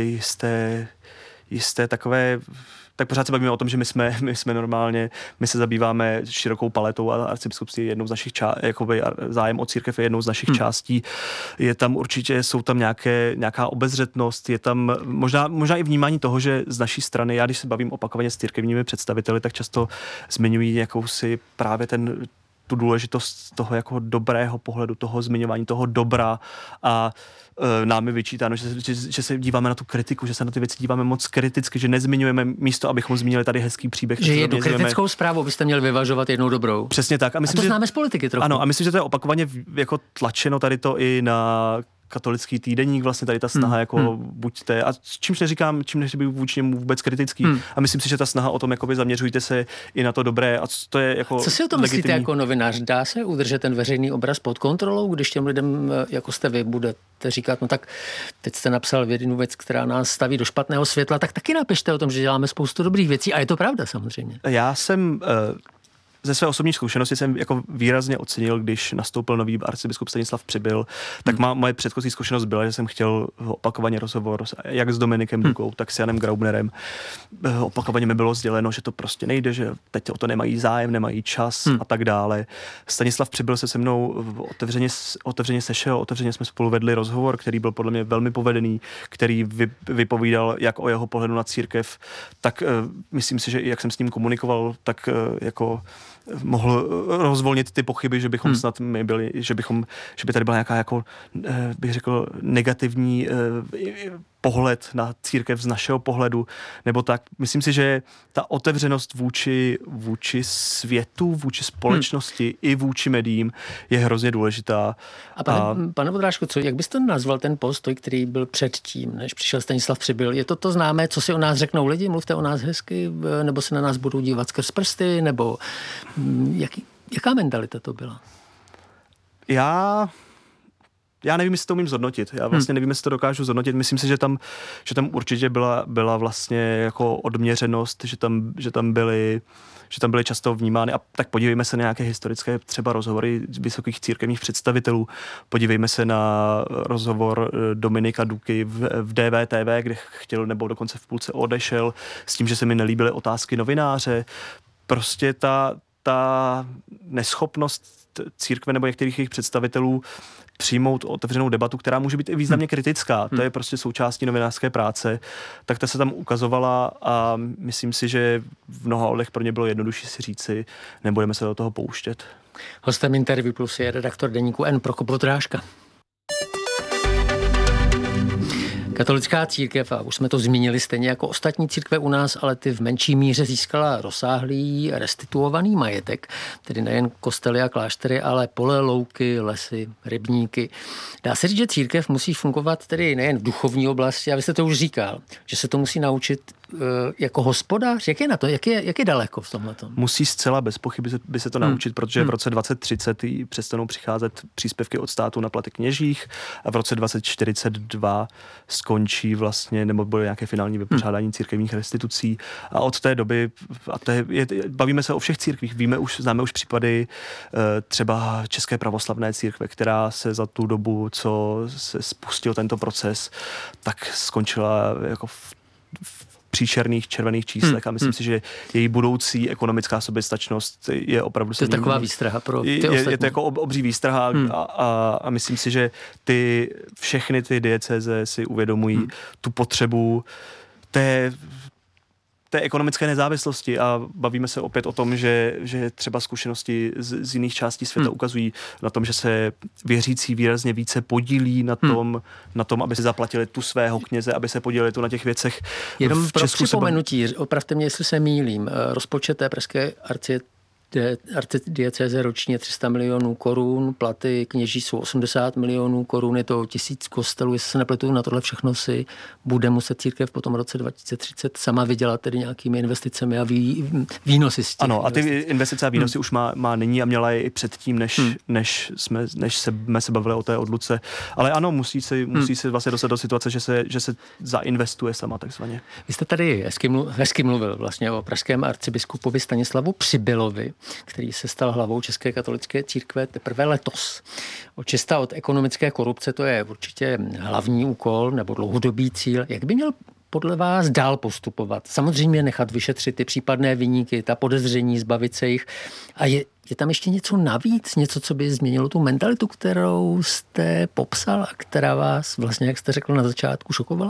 jisté takové, tak pořád se bavíme o tom, že my jsme normálně, my se zabýváme širokou paletou a arcibiskupství je jednou z našich zájem o církev je jednou z našich částí. Je tam určitě, jsou tam nějaká obezřetnost, je tam možná i vnímání toho, že z naší strany, já když se bavím opakovaně s církevními představiteli, tak často zmiňují jakousi právě tu důležitost toho jako dobrého pohledu, toho zmiňování toho dobra a nám je vyčítáno, že se díváme na tu kritiku, že se na ty věci díváme moc kriticky, že nezmiňujeme místo, abychom zmínili tady hezký příběh. Že jednu kritickou zprávu byste měli vyvažovat jednou dobrou. Přesně tak. A myslím, to známe z politiky trochu. Ano, a myslím, že to je opakovaně jako tlačeno tady to i na katolický týdeník, vlastně tady ta snaha jako buďte, a čímž neříkám vůči němu vůbec kritický. A myslím si, že ta snaha o tom, jakoby zaměřujte se i na to dobré a to je jako co si o tom myslíte jako novinář? Dá se udržet ten veřejný obraz pod kontrolou, když těm lidem, jako jste vy, budete říkat, no tak teď jste napsal jednu věc, která nás staví do špatného světla, tak taky napište o tom, že děláme spoustu dobrých věcí a je to pravda samozřejmě. Já jsem ze své osobní zkušenosti jsem jako výrazně ocenil, když nastoupil nový arcibiskup Stanislav Přibyl, tak moje předchozí zkušenost byla, že jsem chtěl opakovaně rozhovor jak s Dominikem Dukou, tak s Janem Graubnerem. Opakovaně mi bylo sděleno, že to prostě nejde, že teď o to nemají zájem, nemají čas a tak dále. Stanislav Přibyl se mnou otevřeně sešel, otevřeně jsme spolu vedli rozhovor, který byl podle mě velmi povedený, který vypovídal jak o jeho pohledu na církev, tak myslím si, že i jak jsem s ním komunikoval, tak jako mohl rozvolnit ty pochyby, že bychom snad my byli, že by tady byla nějaká jako, bych řekl, negativní pohled na církev z našeho pohledu, nebo tak. Myslím si, že ta otevřenost vůči světu, vůči společnosti i vůči médiím je hrozně důležitá. A pane Vondráčku, jak byste nazval ten postoj, který byl předtím, než přišel Stanislav Přibyl? Je to známé, co si o nás řeknou lidi? Mluvte o nás hezky, nebo se na nás budou dívat skrz prsty, nebo jaká mentalita to byla? Já nevím, jestli to umím zhodnotit. Já vlastně nevím, jestli to dokážu zhodnotit. Myslím si, že tam určitě byla vlastně jako odměřenost, že tam byly často vnímány. A tak podívejme se na nějaké historické třeba rozhovory vysokých církevních představitelů. Podívejme se na rozhovor Dominika Duky v DVTV, kde chtěl nebo dokonce v půlce odešel s tím, že se mi nelíbily otázky novináře. Prostě ta ta neschopnost církve nebo některých jejich představitelů přijmout otevřenou debatu, která může být i významně kritická. To je prostě součástí novinářské práce. Tak ta se tam ukazovala a myslím si, že v mnoha ohledech pro ně bylo jednodušší si říci, nebudeme se do toho pouštět. Hostem Interview Plus je redaktor deníku N Prokop Vondráška. Katolická církev, a už jsme to zmínili stejně jako ostatní církve u nás, ale ty v menší míře získala rozsáhlý restituovaný majetek, tedy nejen kostely a kláštery, ale pole, louky, lesy, rybníky. Dá se říct, že církev musí fungovat tedy nejen v duchovní oblasti, a vy jste to už říkal, že se to musí naučit jako hospodář. Jak je na to? Jak je daleko v tomhletom? Musí zcela bez pochyby by se to naučit, protože v roce 2030 přestanou přicházet příspěvky od státu na platy kněžích a v roce 2042 skončí vlastně, nebo bude nějaké finální vypořádání církevních restitucí. A od té doby, bavíme se o všech církvích, známe už případy třeba České pravoslavné církve, která se za tu dobu, co se spustil tento proces, tak skončila jako v příšerných červených číslech a myslím si, že její budoucí ekonomická soběstačnost je opravdu... To je taková výstraha pro ty ostatní. Je to jako obří výstraha a myslím si, že všechny ty diecéze si uvědomují tu potřebu té ekonomické nezávislosti a bavíme se opět o tom, že třeba zkušenosti z jiných částí světa ukazují na tom, že se věřící výrazně více podílí na tom, aby si zaplatili tu svého kněze, aby se podíleli tu na těch věcech. Jenom pro připomenutí, opravte mě, jestli se mýlím, rozpočet té pražské arcidiecéze ročně 300 milionů korun, platy kněží jsou 80 milionů korun, je to 1000 kostelů, jestli se nepletu, na tohle všechno si bude muset církev po tom roce 2030 sama vydělat tedy nějakými investicemi a výnosy z těch Ano, a ty investice a výnosy už má nyní a měla je i předtím, než jsme se bavili o té odluce. Ale ano, musí se vlastně dostat do situace, že se zainvestuje sama takzvaně. Vy jste tady hezky mluvil vlastně o pražském arcibiskupovi Stanislavu Přibylovi, který se stal hlavou České katolické církve teprve letos. Očista od ekonomické korupce, to je určitě hlavní úkol nebo dlouhodobý cíl. Jak by měl podle vás dál postupovat? Samozřejmě nechat vyšetřit ty případné viníky, ta podezření, zbavit se jich. A je tam ještě něco navíc? Něco, co by změnilo tu mentalitu, kterou jste popsal a která vás vlastně, jak jste řekl na začátku, šokovala?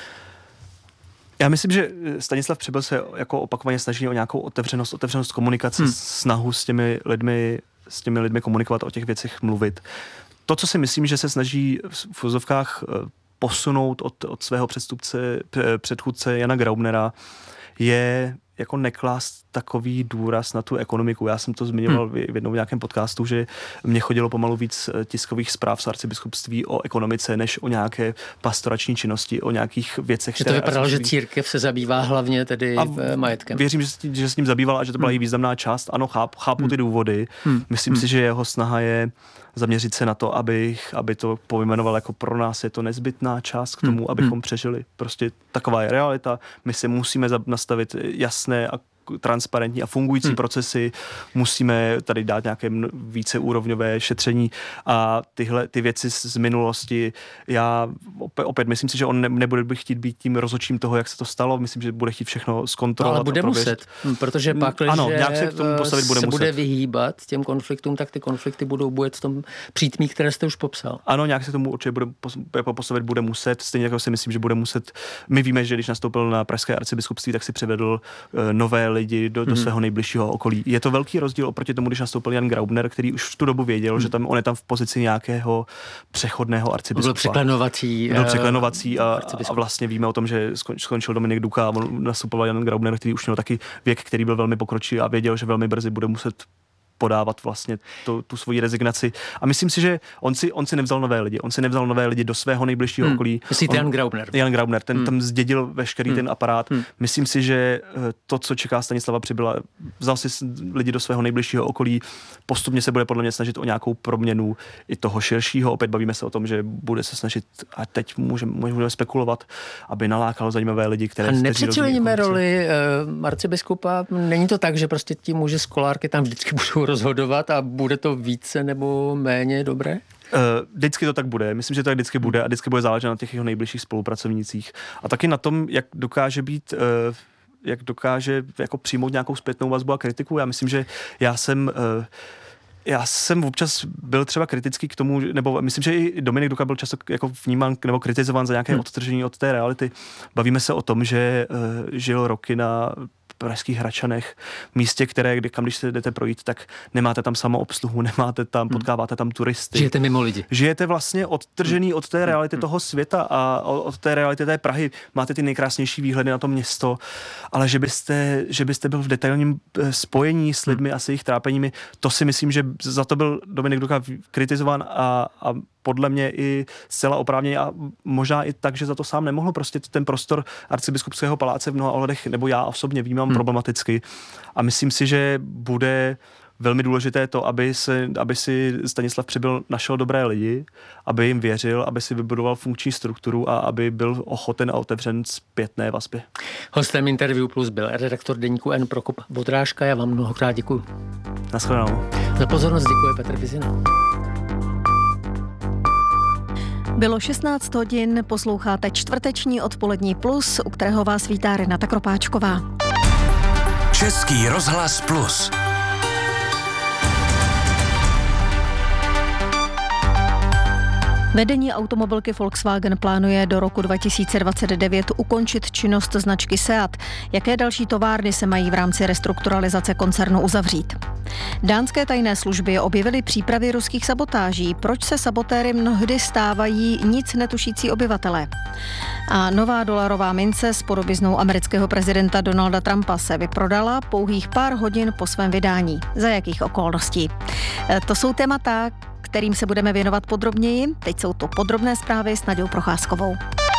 Já myslím, že Stanislav Přibyl se jako opakovaně snaží o nějakou otevřenost komunikace, snahu s těmi lidmi komunikovat, o těch věcech mluvit. To, co si myslím, že se snaží v uvozovkách posunout od svého předchůdce Jana Graubnera, je jako neklást takový důraz na tu ekonomiku. Já jsem to zmiňoval v jednom nějakém podcastu, že mě chodilo pomalu víc tiskových zpráv z arcibiskupství o ekonomice, než o nějaké pastorační činnosti, o nějakých věcech. Že to vypadalo, že církev se zabývá hlavně tedy majetkem. Věřím, že s ním zabývala a že to byla její významná část. Ano, chápu ty důvody. Myslím si, že jeho snaha je zaměřit se na to, aby to pojmenoval jako pro nás je to nezbytná část k tomu, abychom přežili. Prostě taková je realita. My si musíme nastavit jasné a transparentní a fungující procesy, musíme tady dát nějaké víceúrovňové šetření a ty věci z minulosti, já opět myslím si, že on nebude chtít být tím rozhodčím toho, jak se to stalo, myslím, že bude chtít všechno zkontrolovat. Ale bude muset, protože pak, ano, nějak se k tomu postavit bude vyhýbat těm konfliktům, tak ty konflikty budou bujet v tom přítmí, které jste už popsal. Ano, nějak se tomu určitě postavit bude muset, stejně jako si myslím, že bude muset. My víme, že když nastoupil na pražské arcibiskupství, tak si přivedl nové lidi do svého nejbližšího okolí. Je to velký rozdíl oproti tomu, když nastoupil Jan Graubner, který už v tu dobu věděl, že on je tam v pozici nějakého přechodného arcibiskupa. Byl překlenovací a vlastně víme o tom, že skončil Dominik Duka a nastupoval Jan Graubner, který už měl taky věk, který byl velmi pokročilý a věděl, že velmi brzy bude muset podávat vlastně tu svoji rezignaci. A myslím si, že on si nevzal nové lidi. On si nevzal nové lidi do svého nejbližšího okolí. Myslíte Jan Graubner? Jan Graubner, ten tam zdědil veškerý ten aparát. Myslím si, že to, co čeká Stanislava Přibyla, vzal si lidi do svého nejbližšího okolí, postupně se bude podle mě snažit o nějakou proměnu i toho širšího. Opět bavíme se o tom, že bude se snažit, a teď můžeme spekulovat, aby nalákal zajímavé lidi, které... A nepřeceníme roli arcibiskupa? Není to tak, že prostě ti muži z kolárky tam vždycky budou rozhodovat a bude to více nebo méně dobré? Vždycky to tak bude. Myslím, že to tak vždycky bude a vždycky bude záležet na těch jeho nejbližších spolupracovnících. A taky na tom, jak dokáže být jak dokáže jako přijmout nějakou zpětnou vazbu a kritiku. Já myslím, že já jsem občas byl třeba kritický k tomu, nebo myslím, že i Dominik Duka byl často jako vnímán nebo kritizován za nějaké odtržení od té reality. Bavíme se o tom, že žil roky na pražských Hradčanech, místě, kam když se jdete projít, tak nemáte tam samoobsluhu, nemáte tam, potkáváte tam turisty. Žijete mimo lidi. Žijete vlastně odtržený od té reality toho světa a od té reality té Prahy. Máte ty nejkrásnější výhledy na to město, ale že byste byl v detailním spojení s lidmi a s jejich trápeními, to si myslím, že za to byl Dominik Duka kritizován a podle mě i zcela oprávněně a možná i tak, že za to sám nemohl. Prostě ten prostor Arcibiskupského paláce v mnoha ohledech, nebo já osobně vnímám problematicky. A myslím si, že bude velmi důležité to, aby si Stanislav Přibyl našel dobré lidi, aby jim věřil, aby si vybudoval funkční strukturu a aby byl ochoten a otevřen zpětné vazbě. Hostem Interview Plus byl redaktor deníku N Prokop Vodrážka. Já vám mnohokrát děkuji. Naschledanou. Za pozornost děkuje Petr Vizina. Bylo 16 hodin, posloucháte čtvrteční odpolední Plus, u kterého vás vítá Renata Kropáčková. Český rozhlas Plus. Vedení automobilky Volkswagen plánuje do roku 2029 ukončit činnost značky Seat. Jaké další továrny se mají v rámci restrukturalizace koncernu uzavřít? Dánské tajné služby objevily přípravy ruských sabotáží. Proč se sabotéry mnohdy stávají nic netušící obyvatelé? A nová dolarová mince s podobiznou amerického prezidenta Donalda Trumpa se vyprodala pouhých pár hodin po svém vydání. Za jakých okolností? To jsou témata, kterým se budeme věnovat podrobněji. Teď jsou to podrobné zprávy s Naďou Procházkovou.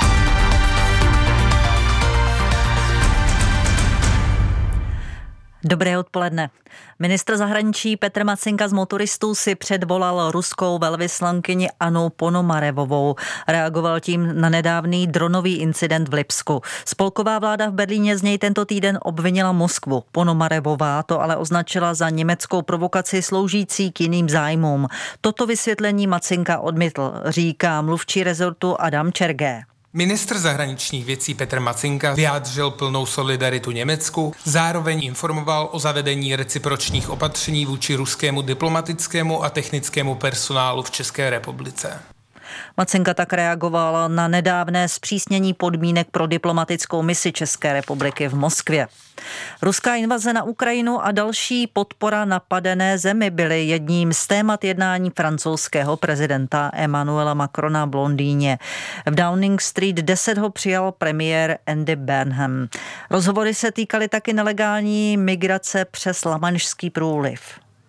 Dobré odpoledne. Ministr zahraničí Petr Macinka z motoristů si předvolal ruskou velvyslankyni Annu Ponomarevovou. Reagoval tím na nedávný dronový incident v Lipsku. Spolková vláda v Berlíně z něj tento týden obvinila Moskvu. Ponomarevová to ale označila za německou provokaci sloužící k jiným zájmům. Toto vysvětlení Macinka odmítl, říká mluvčí rezortu Adam Čergé. Ministr zahraničních věcí Petr Macinka vyjádřil plnou solidaritu Německu, zároveň informoval o zavedení recipročních opatření vůči ruskému diplomatickému a technickému personálu v České republice. Macinka tak reagoval na nedávné zpřísnění podmínek pro diplomatickou misi České republiky v Moskvě. Ruská invaze na Ukrajinu a další podpora napadené zemi byly jedním z témat jednání francouzského prezidenta Emmanuela Macrona v Londýně. V Downing Street 10 ho přijal premiér Andy Burnham. Rozhovory se týkaly taky nelegální migrace přes Lamanšský průliv.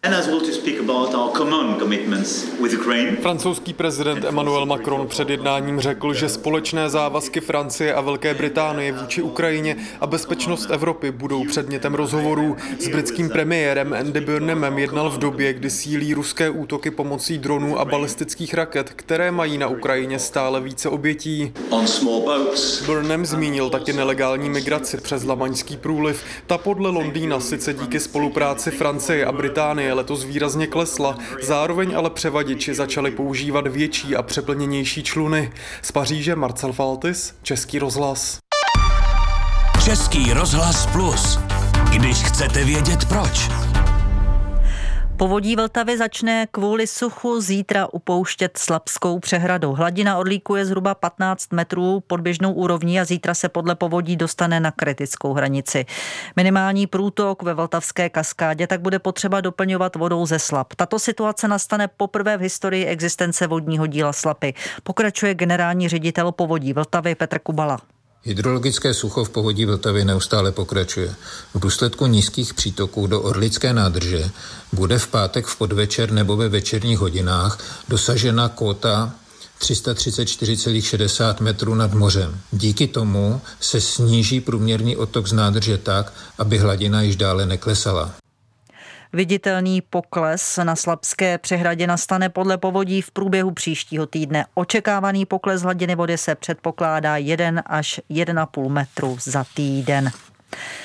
Francouzský prezident Emmanuel Macron před jednáním řekl, že společné závazky Francie a Velké Británie vůči Ukrajině a bezpečnost Evropy budou předmětem rozhovorů. S britským premiérem Andy Burnhamem jednal v době, kdy sílí ruské útoky pomocí dronů a balistických raket, které mají na Ukrajině stále více obětí. Burnham zmínil taky nelegální migraci přes Lamaňský průliv. Ta podle Londýna sice díky spolupráci Francie a Británie letos výrazně klesla, zároveň ale převaděči začali používat větší a přeplněnější čluny. Z Paříže Marcel Faltis, Český rozhlas. Český rozhlas Plus. Když chcete vědět proč. Povodí Vltavy začne kvůli suchu zítra upouštět Slapskou přehradu. Hladina odlíku je zhruba 15 metrů pod běžnou úrovní a zítra se podle povodí dostane na kritickou hranici. Minimální průtok ve Vltavské kaskádě tak bude potřeba doplňovat vodou ze Slap. Tato situace nastane poprvé v historii existence vodního díla Slapy. Pokračuje generální ředitel povodí Vltavy Petr Kubala. Hydrologické sucho v povodí Vltavy neustále pokračuje. V důsledku nízkých přítoků do Orlické nádrže bude v pátek v podvečer nebo ve večerních hodinách dosažena kóta 334,60 metrů nad mořem. Díky tomu se sníží průměrný odtok z nádrže tak, aby hladina již dále neklesala. Viditelný pokles na Slapské přehradě nastane podle povodí v průběhu příštího týdne. Očekávaný pokles hladiny vody se předpokládá 1 až 1,5 metru za týden.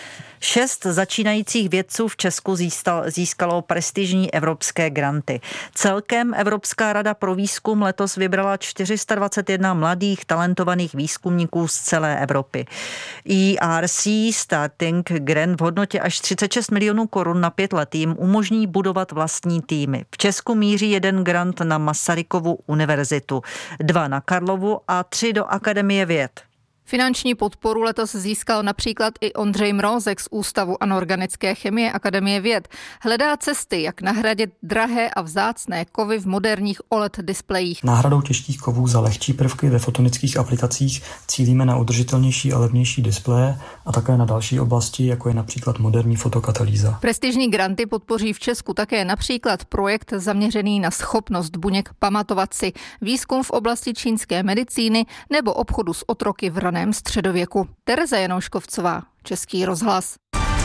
6 začínajících vědců v Česku získalo prestižní evropské granty. Celkem Evropská rada pro výzkum letos vybrala 421 mladých talentovaných výzkumníků z celé Evropy. ERC Starting Grant v hodnotě až 36 milionů korun na 5 let jim umožní budovat vlastní týmy. V Česku míří 1 grant na Masarykovu univerzitu, 2 na Karlovu a 3 do Akademie věd. Finanční podporu letos získal například i Ondřej Mrozek z Ústavu anorganické chemie Akademie věd. Hledá cesty, jak nahradit drahé a vzácné kovy v moderních OLED displejích. Náhradou těžkých kovů za lehčí prvky ve fotonických aplikacích cílíme na udržitelnější a levnější displeje a také na další oblasti, jako je například moderní fotokatalýza. Prestižní granty podpoří v Česku také například projekt zaměřený na schopnost buněk pamatovat si, výzkum v oblasti čínské medicíny nebo obchodu s otroky v raném středověku. Tereza Janouškovcová, Český rozhlas.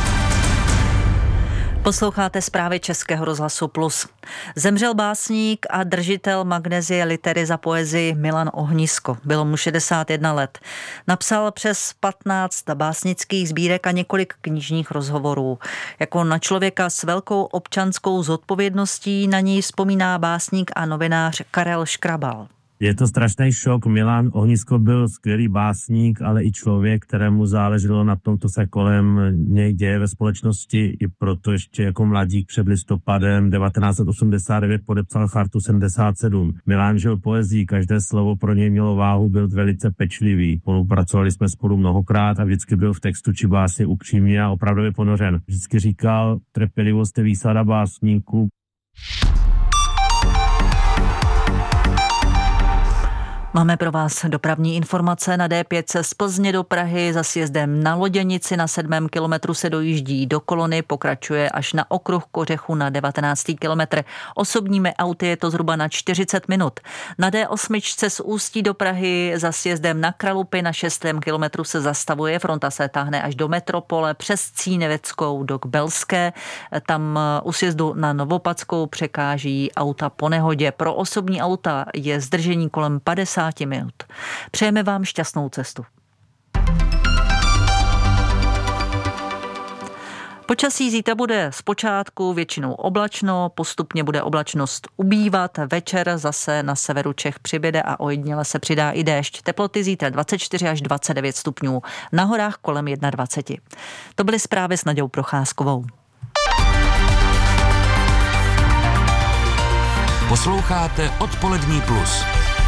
Posloucháte zprávy Českého rozhlasu Plus. Zemřel básník a držitel Magnesie litery za poezii Milan Ohnisko. Bylo mu 61 let. Napsal přes 15 básnických sbírek a několik knižních rozhovorů. Jako na člověka s velkou občanskou zodpovědností na něj vzpomíná básník a novinář Karel Škrabal. Je to strašný šok. Milan Ohnisko byl skvělý básník, ale i člověk, kterému záleželo na tom, co se kolem něj děje ve společnosti. I proto ještě jako mladík před listopadem 1989 podepsal Chartu 77. Milan žil poezí, každé slovo pro něj mělo váhu, byl velice pečlivý. Spolupracovali jsme spolu mnohokrát a vždycky byl v textu či básni upřímně a opravdově ponořen. Vždycky říkal, trpělivost je výsada básníků. Máme pro vás dopravní informace. Na D5 z Plzně do Prahy za sjezdem na Loděnici na 7. kilometru se dojíždí do kolony, pokračuje až na okruh Kořechu na 19. kilometr. Osobními auty je to zhruba na 40 minut. Na D8 z Ústí do Prahy za sjezdem na Kralupy na 6. kilometru se zastavuje. Fronta se táhne až do metropole přes Cíneveckou do Belské. Tam u sjezdu na Novopadskou překáží auta po nehodě. Pro osobní auta je zdržení kolem 50 minut. Přejeme vám šťastnou cestu. Počasí zítra bude zpočátku většinou oblačno, postupně bude oblačnost ubývat, večer zase na severu Čech přibyde a ojediněle se přidá i déšť. Teploty zítra 24 až 29 stupňů, na horách kolem 21. To byly zprávy s Naďou Procházkovou. Posloucháte Odpolední plus.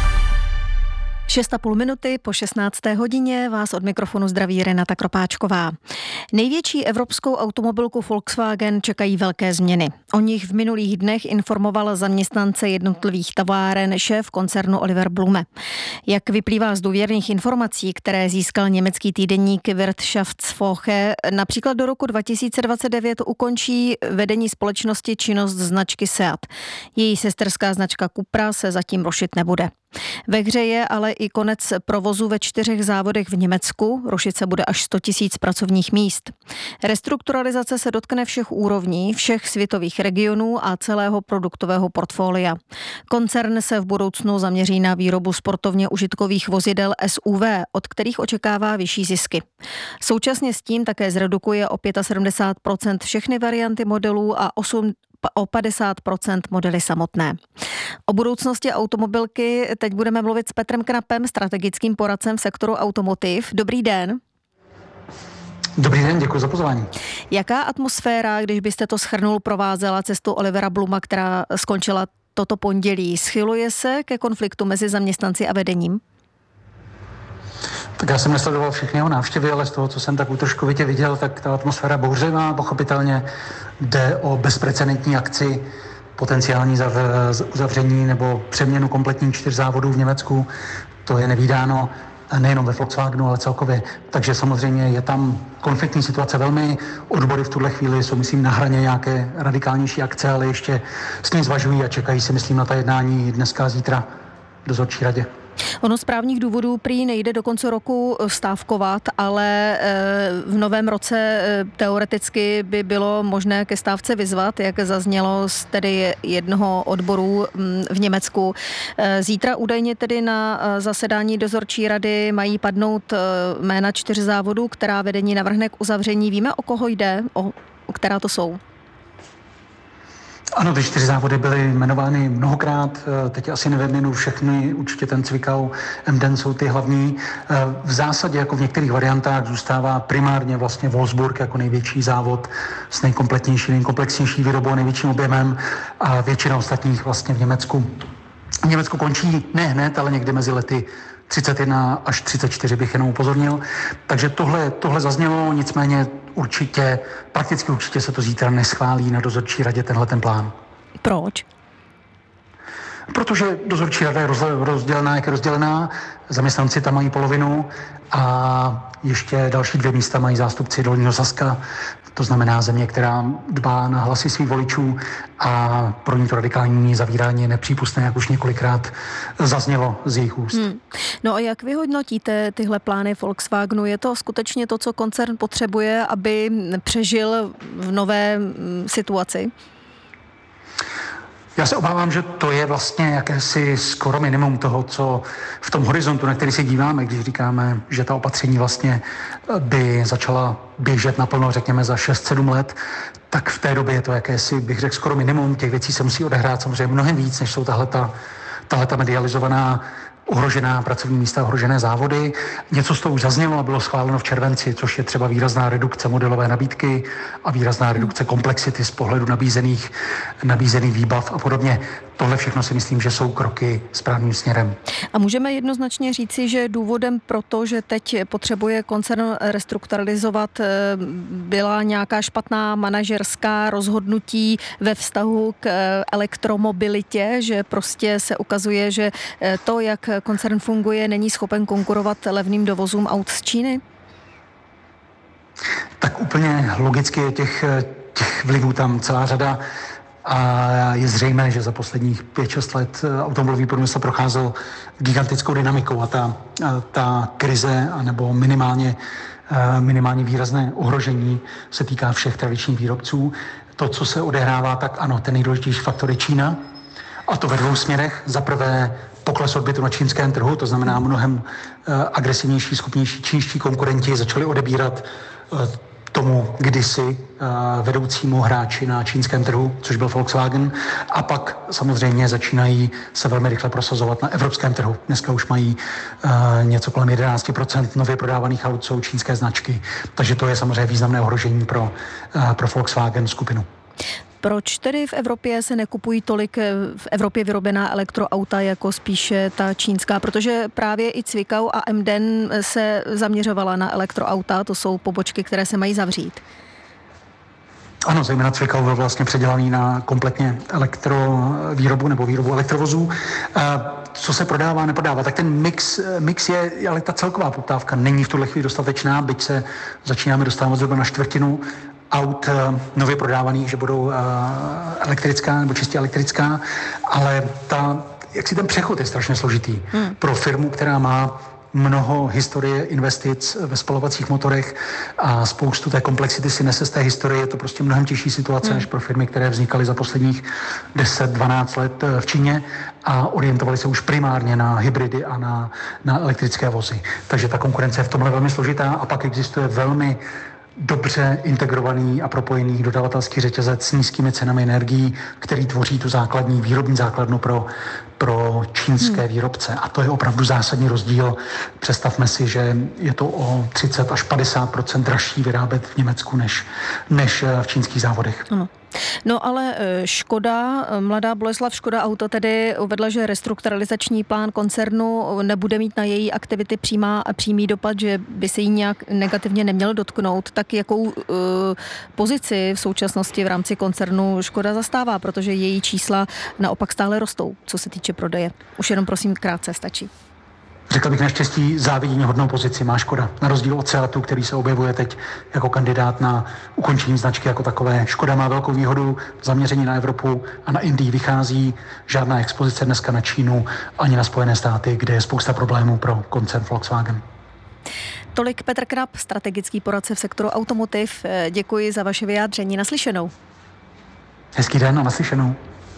6,5 minuty po 16. hodině vás od mikrofonu zdraví Renata Kropáčková. Největší evropskou automobilku Volkswagen čekají velké změny. O nich v minulých dnech informoval zaměstnance jednotlivých továren šéf koncernu Oliver Blume. Jak vyplývá z důvěrných informací, které získal německý týdeník Wirtschaftswoche, například do roku 2029 ukončí vedení společnosti činnost značky Seat. Její sesterská značka Cupra se zatím rušit nebude. Ve hře je ale i konec provozu ve 4 závodech v Německu, rušit se bude až 100 000 pracovních míst. Restrukturalizace se dotkne všech úrovní, všech světových regionů a celého produktového portfolia. Koncern se v budoucnu zaměří na výrobu sportovně užitkových vozidel SUV, od kterých očekává vyšší zisky. Současně s tím také zredukuje o 75% všechny varianty modelů a o 50% modely samotné. O budoucnosti automobilky teď budeme mluvit s Petrem Knapem, strategickým poradcem v sektoru automotiv. Dobrý den. Dobrý den, děkuji za pozvání. Jaká atmosféra, když byste to shrnul, provázela cestu Olivera Bluma, která skončila toto pondělí? Schyluje se ke konfliktu mezi zaměstnanci a vedením? Tak já jsem nesledoval všechny jeho návštěvy, ale z toho, co jsem tak útržkovitě viděl, tak ta atmosféra bouřlivá, pochopitelně jde o bezprecedentní akci, potenciální uzavření nebo přeměnu kompletních 4 závodů v Německu. To je nevídáno nejenom ve Volkswagenu, ale celkově. Takže samozřejmě je tam konfliktní situace velmi. Odbory v tuhle chvíli jsou, myslím, na hraně nějaké radikálnější akce, ale ještě s tím zvažují a čekají si, myslím, na ta jednání dneska a zítra v dozorčí radě. Ono z právních důvodů prý nejde do konce roku stávkovat, ale v novém roce teoreticky by bylo možné ke stávce vyzvat, jak zaznělo z tedy jednoho odboru v Německu. Zítra údajně tedy na zasedání dozorčí rady mají padnout jména 4 závodů, která vedení navrhne k uzavření. Víme, o koho jde, o která to jsou? Ano, ty 4 závody byly jmenovány mnohokrát, teď asi nevyjmenu všechny, určitě ten Zwickau, Emden jsou ty hlavní. V zásadě jako v některých variantách zůstává primárně vlastně Wolfsburg jako největší závod s nejkomplexnější výrobou, největším objemem a většina ostatních vlastně v Německu končí ne hned, ale někdy mezi lety 31 až 34 bych jenom upozornil. Takže tohle zaznělo, nicméně prakticky určitě se to zítra neschválí na dozorčí radě ten plán. Proč? Protože dozorčí rada je rozdělená, jak je rozdělená, zaměstnanci tam mají polovinu a ještě další 2 místa mají zástupci Dolního Saska, to znamená země, která dbá na hlasy svých voličů a pro ní to radikální zavírání je nepřípustné, jak už několikrát zaznělo z jejich úst. No a jak vyhodnotíte tyhle plány Volkswagenu? Je to skutečně to, co koncern potřebuje, aby přežil v nové situaci? Já se obávám, že to je vlastně jakési skoro minimum toho, co v tom horizontu, na který se díváme, když říkáme, že ta opatření vlastně by začala běžet naplno, řekněme, za 6-7 let, tak v té době je to jakési, bych řekl, skoro minimum. Těch věcí se musí odehrát samozřejmě mnohem víc, než jsou tahleta medializovaná ohrožená pracovní místa, ohrožené závody. Něco z toho už zaznělo a bylo schváleno v červenci, což je třeba výrazná redukce modelové nabídky a výrazná redukce komplexity z pohledu nabízených výbav a podobně. Tohle všechno si myslím, že jsou kroky správným směrem. A můžeme jednoznačně říci, že důvodem pro to, že teď potřebuje koncern restrukturalizovat, byla nějaká špatná manažerská rozhodnutí ve vztahu k elektromobilitě, že prostě se ukazuje, že to, jak koncern funguje, není schopen konkurovat levným dovozům aut z Číny? Tak úplně logicky je těch vlivů tam celá řada. A je zřejmé, že za posledních 5-6 let automobilový průmysl procházel gigantickou dynamikou a ta krize, anebo minimálně výrazné ohrožení se týká všech tradičních výrobců. To, co se odehrává, tak ano, ten nejdůležitější faktor je Čína. A to ve 2 směrech. Za prvé pokles odbytu na čínském trhu, to znamená mnohem agresivnější, schopnější čínští konkurenti začali odebírat tomu kdysi vedoucímu hráči na čínském trhu, což byl Volkswagen, a pak samozřejmě začínají se velmi rychle prosazovat na evropském trhu. Dneska už mají něco kolem 11% nově prodávaných aut jsou čínské značky, takže to je samozřejmě významné ohrožení pro Volkswagen skupinu. Proč tedy v Evropě se nekupují tolik v Evropě vyrobená elektroauta jako spíše ta čínská? Protože právě i Zwickau a Emden se zaměřovala na elektroauta, to jsou pobočky, které se mají zavřít. Ano, zejména Zwickau byl vlastně předělaný na kompletně elektrovýrobu nebo výrobu elektrovozů. Co se prodává, neprodává, tak ten mix je, ale ta celková poptávka není v tuhle chvíli dostatečná, byť se začínáme dostávat zhruba na 1/4 aut nově prodávaných, že budou elektrická nebo čistě elektrická, ale ten přechod je strašně složitý. Pro firmu, která má mnoho historie investic ve spalovacích motorech a spoustu té komplexity si nese z té historie, je to prostě mnohem těžší situace než pro firmy, které vznikaly za posledních 10-12 let v Číně a orientovaly se už primárně na hybridy a na elektrické vozy. Takže ta konkurence je v tomhle velmi složitá a pak existuje velmi dobře integrovaný a propojený dodavatelský řetězec s nízkými cenami energií, který tvoří tu výrobní základnu pro čínské výrobce. A to je opravdu zásadní rozdíl. Představme si, že je to o 30 až 50% dražší vyrábět v Německu než v čínských závodech. Ano. No ale Škoda, mladá Boleslav Škoda Auto tedy uvedla, že restrukturalizační plán koncernu nebude mít na její aktivity přímý dopad, že by se jí nějak negativně neměl dotknout. Tak jakou pozici v současnosti v rámci koncernu Škoda zastává, protože její čísla naopak stále rostou, co se týče prodeje. Už jenom prosím krátce stačí. řekl bych naštěstí závidění hodnou pozici má Škoda. Na rozdíl od Seatu, který se objevuje teď jako kandidát na ukončení značky jako takové. Škoda má velkou výhodu zaměření na Evropu a na Indii vychází žádná expozice dneska na Čínu ani na Spojené státy, kde je spousta problémů pro koncern Volkswagen. Tolik Petr Knap, strategický poradce v sektoru automotiv. Děkuji za vaše vyjádření. Naslyšenou. Hezký den a naslyšenou.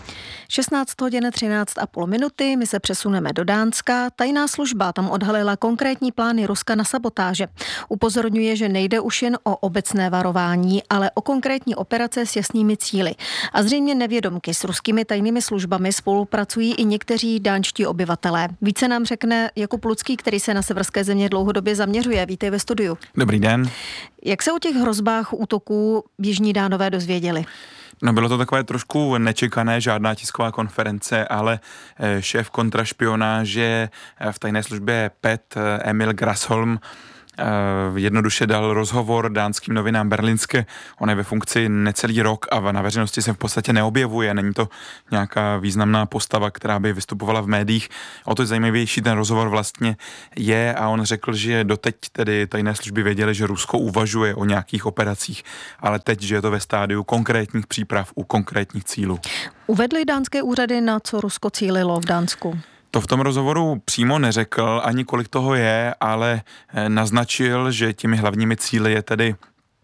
16:13:30. My se přesuneme do Dánska. Tajná služba tam odhalila konkrétní plány Ruska na sabotáže. Upozorňuje, že nejde už jen o obecné varování, ale o konkrétní operace s jasnými cíli. A zřejmě nevědomky s ruskými tajnými službami spolupracují i někteří dánští obyvatelé. Více nám řekne Jakub Lucký, který se na severské země dlouhodobě zaměřuje. Vítej ve studiu. Dobrý den. Jak se o těch hrozbách útoků běžní Dánové dozvěděli? No, bylo to takové trošku nečekané, žádná tisková konference, ale šéf kontrašpionáže v tajné službě PET Emil Grasholm jednoduše dal rozhovor dánským novinám Berlingske. On je ve funkci necelý rok a na veřejnosti se v podstatě neobjevuje. Není to nějaká významná postava, která by vystupovala v médiích. O to zajímavější ten rozhovor vlastně je a on řekl, že doteď tedy tajné služby věděly, že Rusko uvažuje o nějakých operacích, ale teď, že je to ve stádiu konkrétních příprav u konkrétních cílů. Uvedly dánské úřady, na co Rusko cílilo v Dánsku? To v tom rozhovoru přímo neřekl, ani kolik toho je, ale naznačil, že těmi hlavními cíli je tedy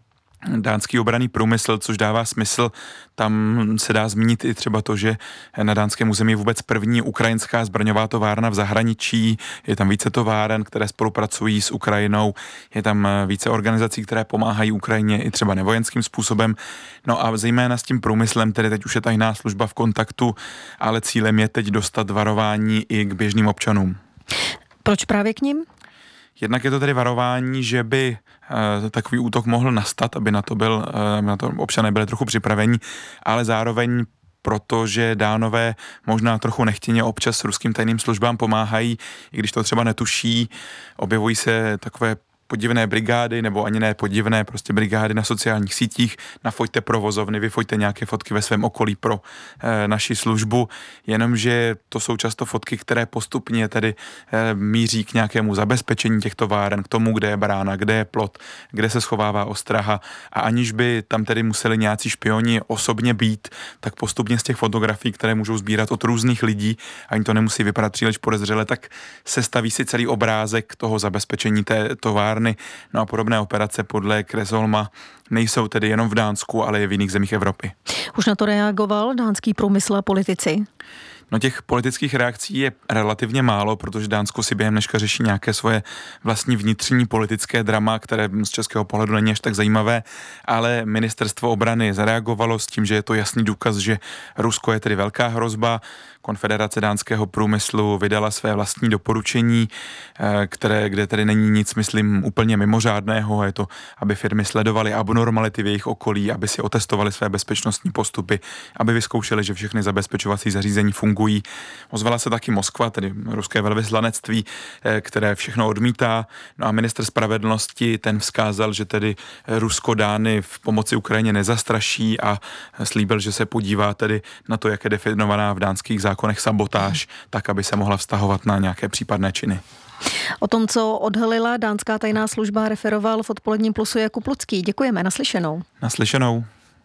dánský obranný průmysl, což dává smysl. Tam se dá zmínit i třeba to, že na dánském území je vůbec první ukrajinská zbraňová továrna v zahraničí. Je tam více továren, které spolupracují s Ukrajinou. Je tam více organizací, které pomáhají Ukrajině i třeba nevojenským způsobem. No a zejména s tím průmyslem, tedy teď už je tajná služba v kontaktu, ale cílem je teď dostat varování i k běžným občanům. Proč právě k nim? Jednak je to tedy varování, že by takový útok mohl nastat, aby na to občané byli trochu připraveni, ale zároveň protože Dánové možná trochu nechtěně občas s ruským tajným službám pomáhají, i když to třeba netuší, objevují se takové podivné brigády, nebo ani ne podivné, prostě brigády na sociálních sítích, nafoťte provozovny, vyfoťte nějaké fotky ve svém okolí pro naši službu, jenomže to jsou často fotky, které postupně tedy míří k nějakému zabezpečení těch továren, k tomu, kde je brána, kde je plot, kde se schovává ostraha a aniž by tam tedy museli nějací špioni osobně být, tak postupně z těch fotografií, které můžou sbírat od různých lidí, ani to nemusí vypadat příliš podezřele, tak se staví si celý obrázek toho zabezpečení té továrny. No a podobné operace podle Grasholma nejsou tedy jenom v Dánsku, ale i v jiných zemích Evropy. Už na to reagoval dánský průmysl a politici? No těch politických reakcí je relativně málo, protože Dánsko si během dneška řeší nějaké svoje vlastní vnitřní politické drama, které z českého pohledu není až tak zajímavé, ale ministerstvo obrany zareagovalo s tím, že je to jasný důkaz, že Rusko je tedy velká hrozba. Konfederace dánského průmyslu vydala své vlastní doporučení, kde tedy není nic, myslím, úplně mimořádného. Je to, aby firmy sledovaly abnormality v jejich okolí, aby si otestovaly své bezpečnostní postupy, aby vyzkoušeli, že všechny zabezpečovací zařízení fungují. Ozvala se taky Moskva, tedy ruské velvyslanectví, které všechno odmítá. No a ministr spravedlnosti ten vzkázal, že tedy Rusko Dány v pomoci Ukrajině nezastraší a slíbil, že se podívá tedy na to, jak je definovaná v dánských zákonech sabotáž, tak, aby se mohla vztahovat na nějaké případné činy. O tom, co odhalila dánská tajná služba, referoval v Odpoledním plusu Jakub Lucký. Děkujeme, naslyšenou. Naslyšenou.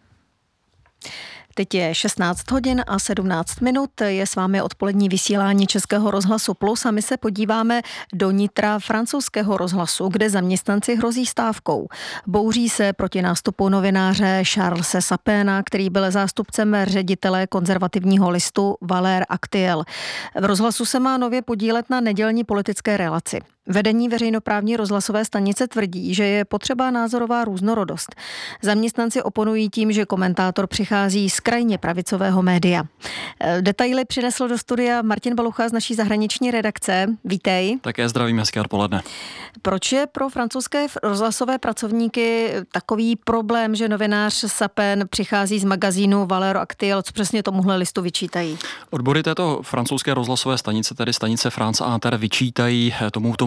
Teď je 16:17. Je s vámi odpolední vysílání Českého rozhlasu Plus a my se podíváme do nitra francouzského rozhlasu, kde zaměstnanci hrozí stávkou. Bouří se proti nástupu novináře Charlese Sapena, který byl zástupcem ředitele konzervativního listu Valeurs Actuelles. V rozhlasu se má nově podílet na nedělní politické relaci. Vedení veřejnoprávní rozhlasové stanice tvrdí, že je potřeba názorová různorodost. Zaměstnanci oponují tím, že komentátor přichází z krajně pravicového média. Detaily přinesl do studia Martin Balucha z naší zahraniční redakce. Vítej. Také zdravím, hezké odpoledne. Proč je pro francouzské rozhlasové pracovníky takový problém, že novinář Sapen přichází z magazínu Valeurs Actuelles? Co přesně tomuhle listu vyčítají? Odbory této francouzské rozhlasové stanice, tedy stanice France Inter, vyčítají tomuto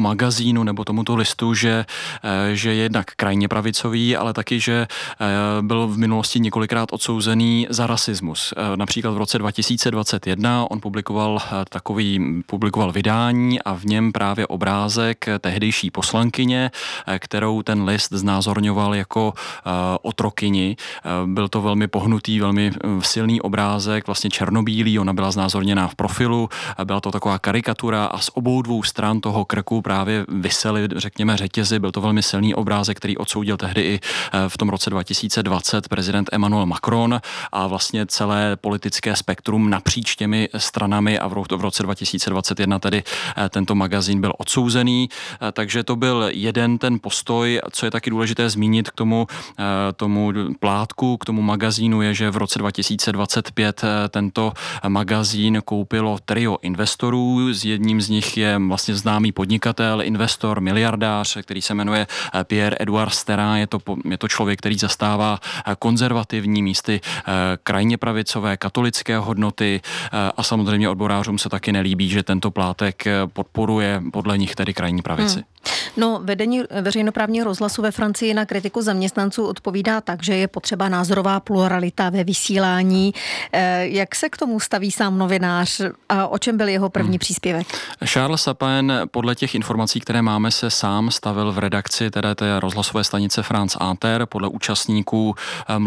magazínu nebo tomuto listu, že je jednak krajně pravicový, ale taky, že byl v minulosti několikrát odsouzený za rasismus. Například v roce 2021 on publikoval vydání a v něm právě obrázek tehdejší poslankyně, kterou ten list znázorňoval jako otrokyni. Byl to velmi pohnutý, velmi silný obrázek, vlastně černobílý, ona byla znázorněná v profilu, byla to taková karikatura a z obou dvou stran toho krku právě visely, řekněme, řetězy. Byl to velmi silný obrázek, který odsoudil tehdy i v tom roce 2020 prezident Emmanuel Macron a vlastně celé politické spektrum napříč těmi stranami a v roce 2021 tedy tento magazín byl odsouzený, takže to byl jeden ten postoj. Co je taky důležité zmínit k tomu plátku, k tomu magazínu je, že v roce 2025 tento magazín koupilo trio investorů. Jedním z nich je vlastně známý podnikatel, investor, miliardář, který se jmenuje Pierre-Edouard Sterrin. Je to člověk, který zastává konzervativní, místy krajně pravicové, katolické hodnoty a samozřejmě odborářům se taky nelíbí, že tento plátek podporuje podle nich tedy krajní pravici. No, vedení veřejnoprávního rozhlasu ve Francii na kritiku zaměstnanců odpovídá tak, že je potřeba názorová pluralita ve vysílání. Jak se k tomu staví sám novinář a o čem byl jeho první příspěvek? Charles Sapin podle těch informací, které máme, se sám stavil v redakci té rozhlasové stanice France Inter. Podle účastníků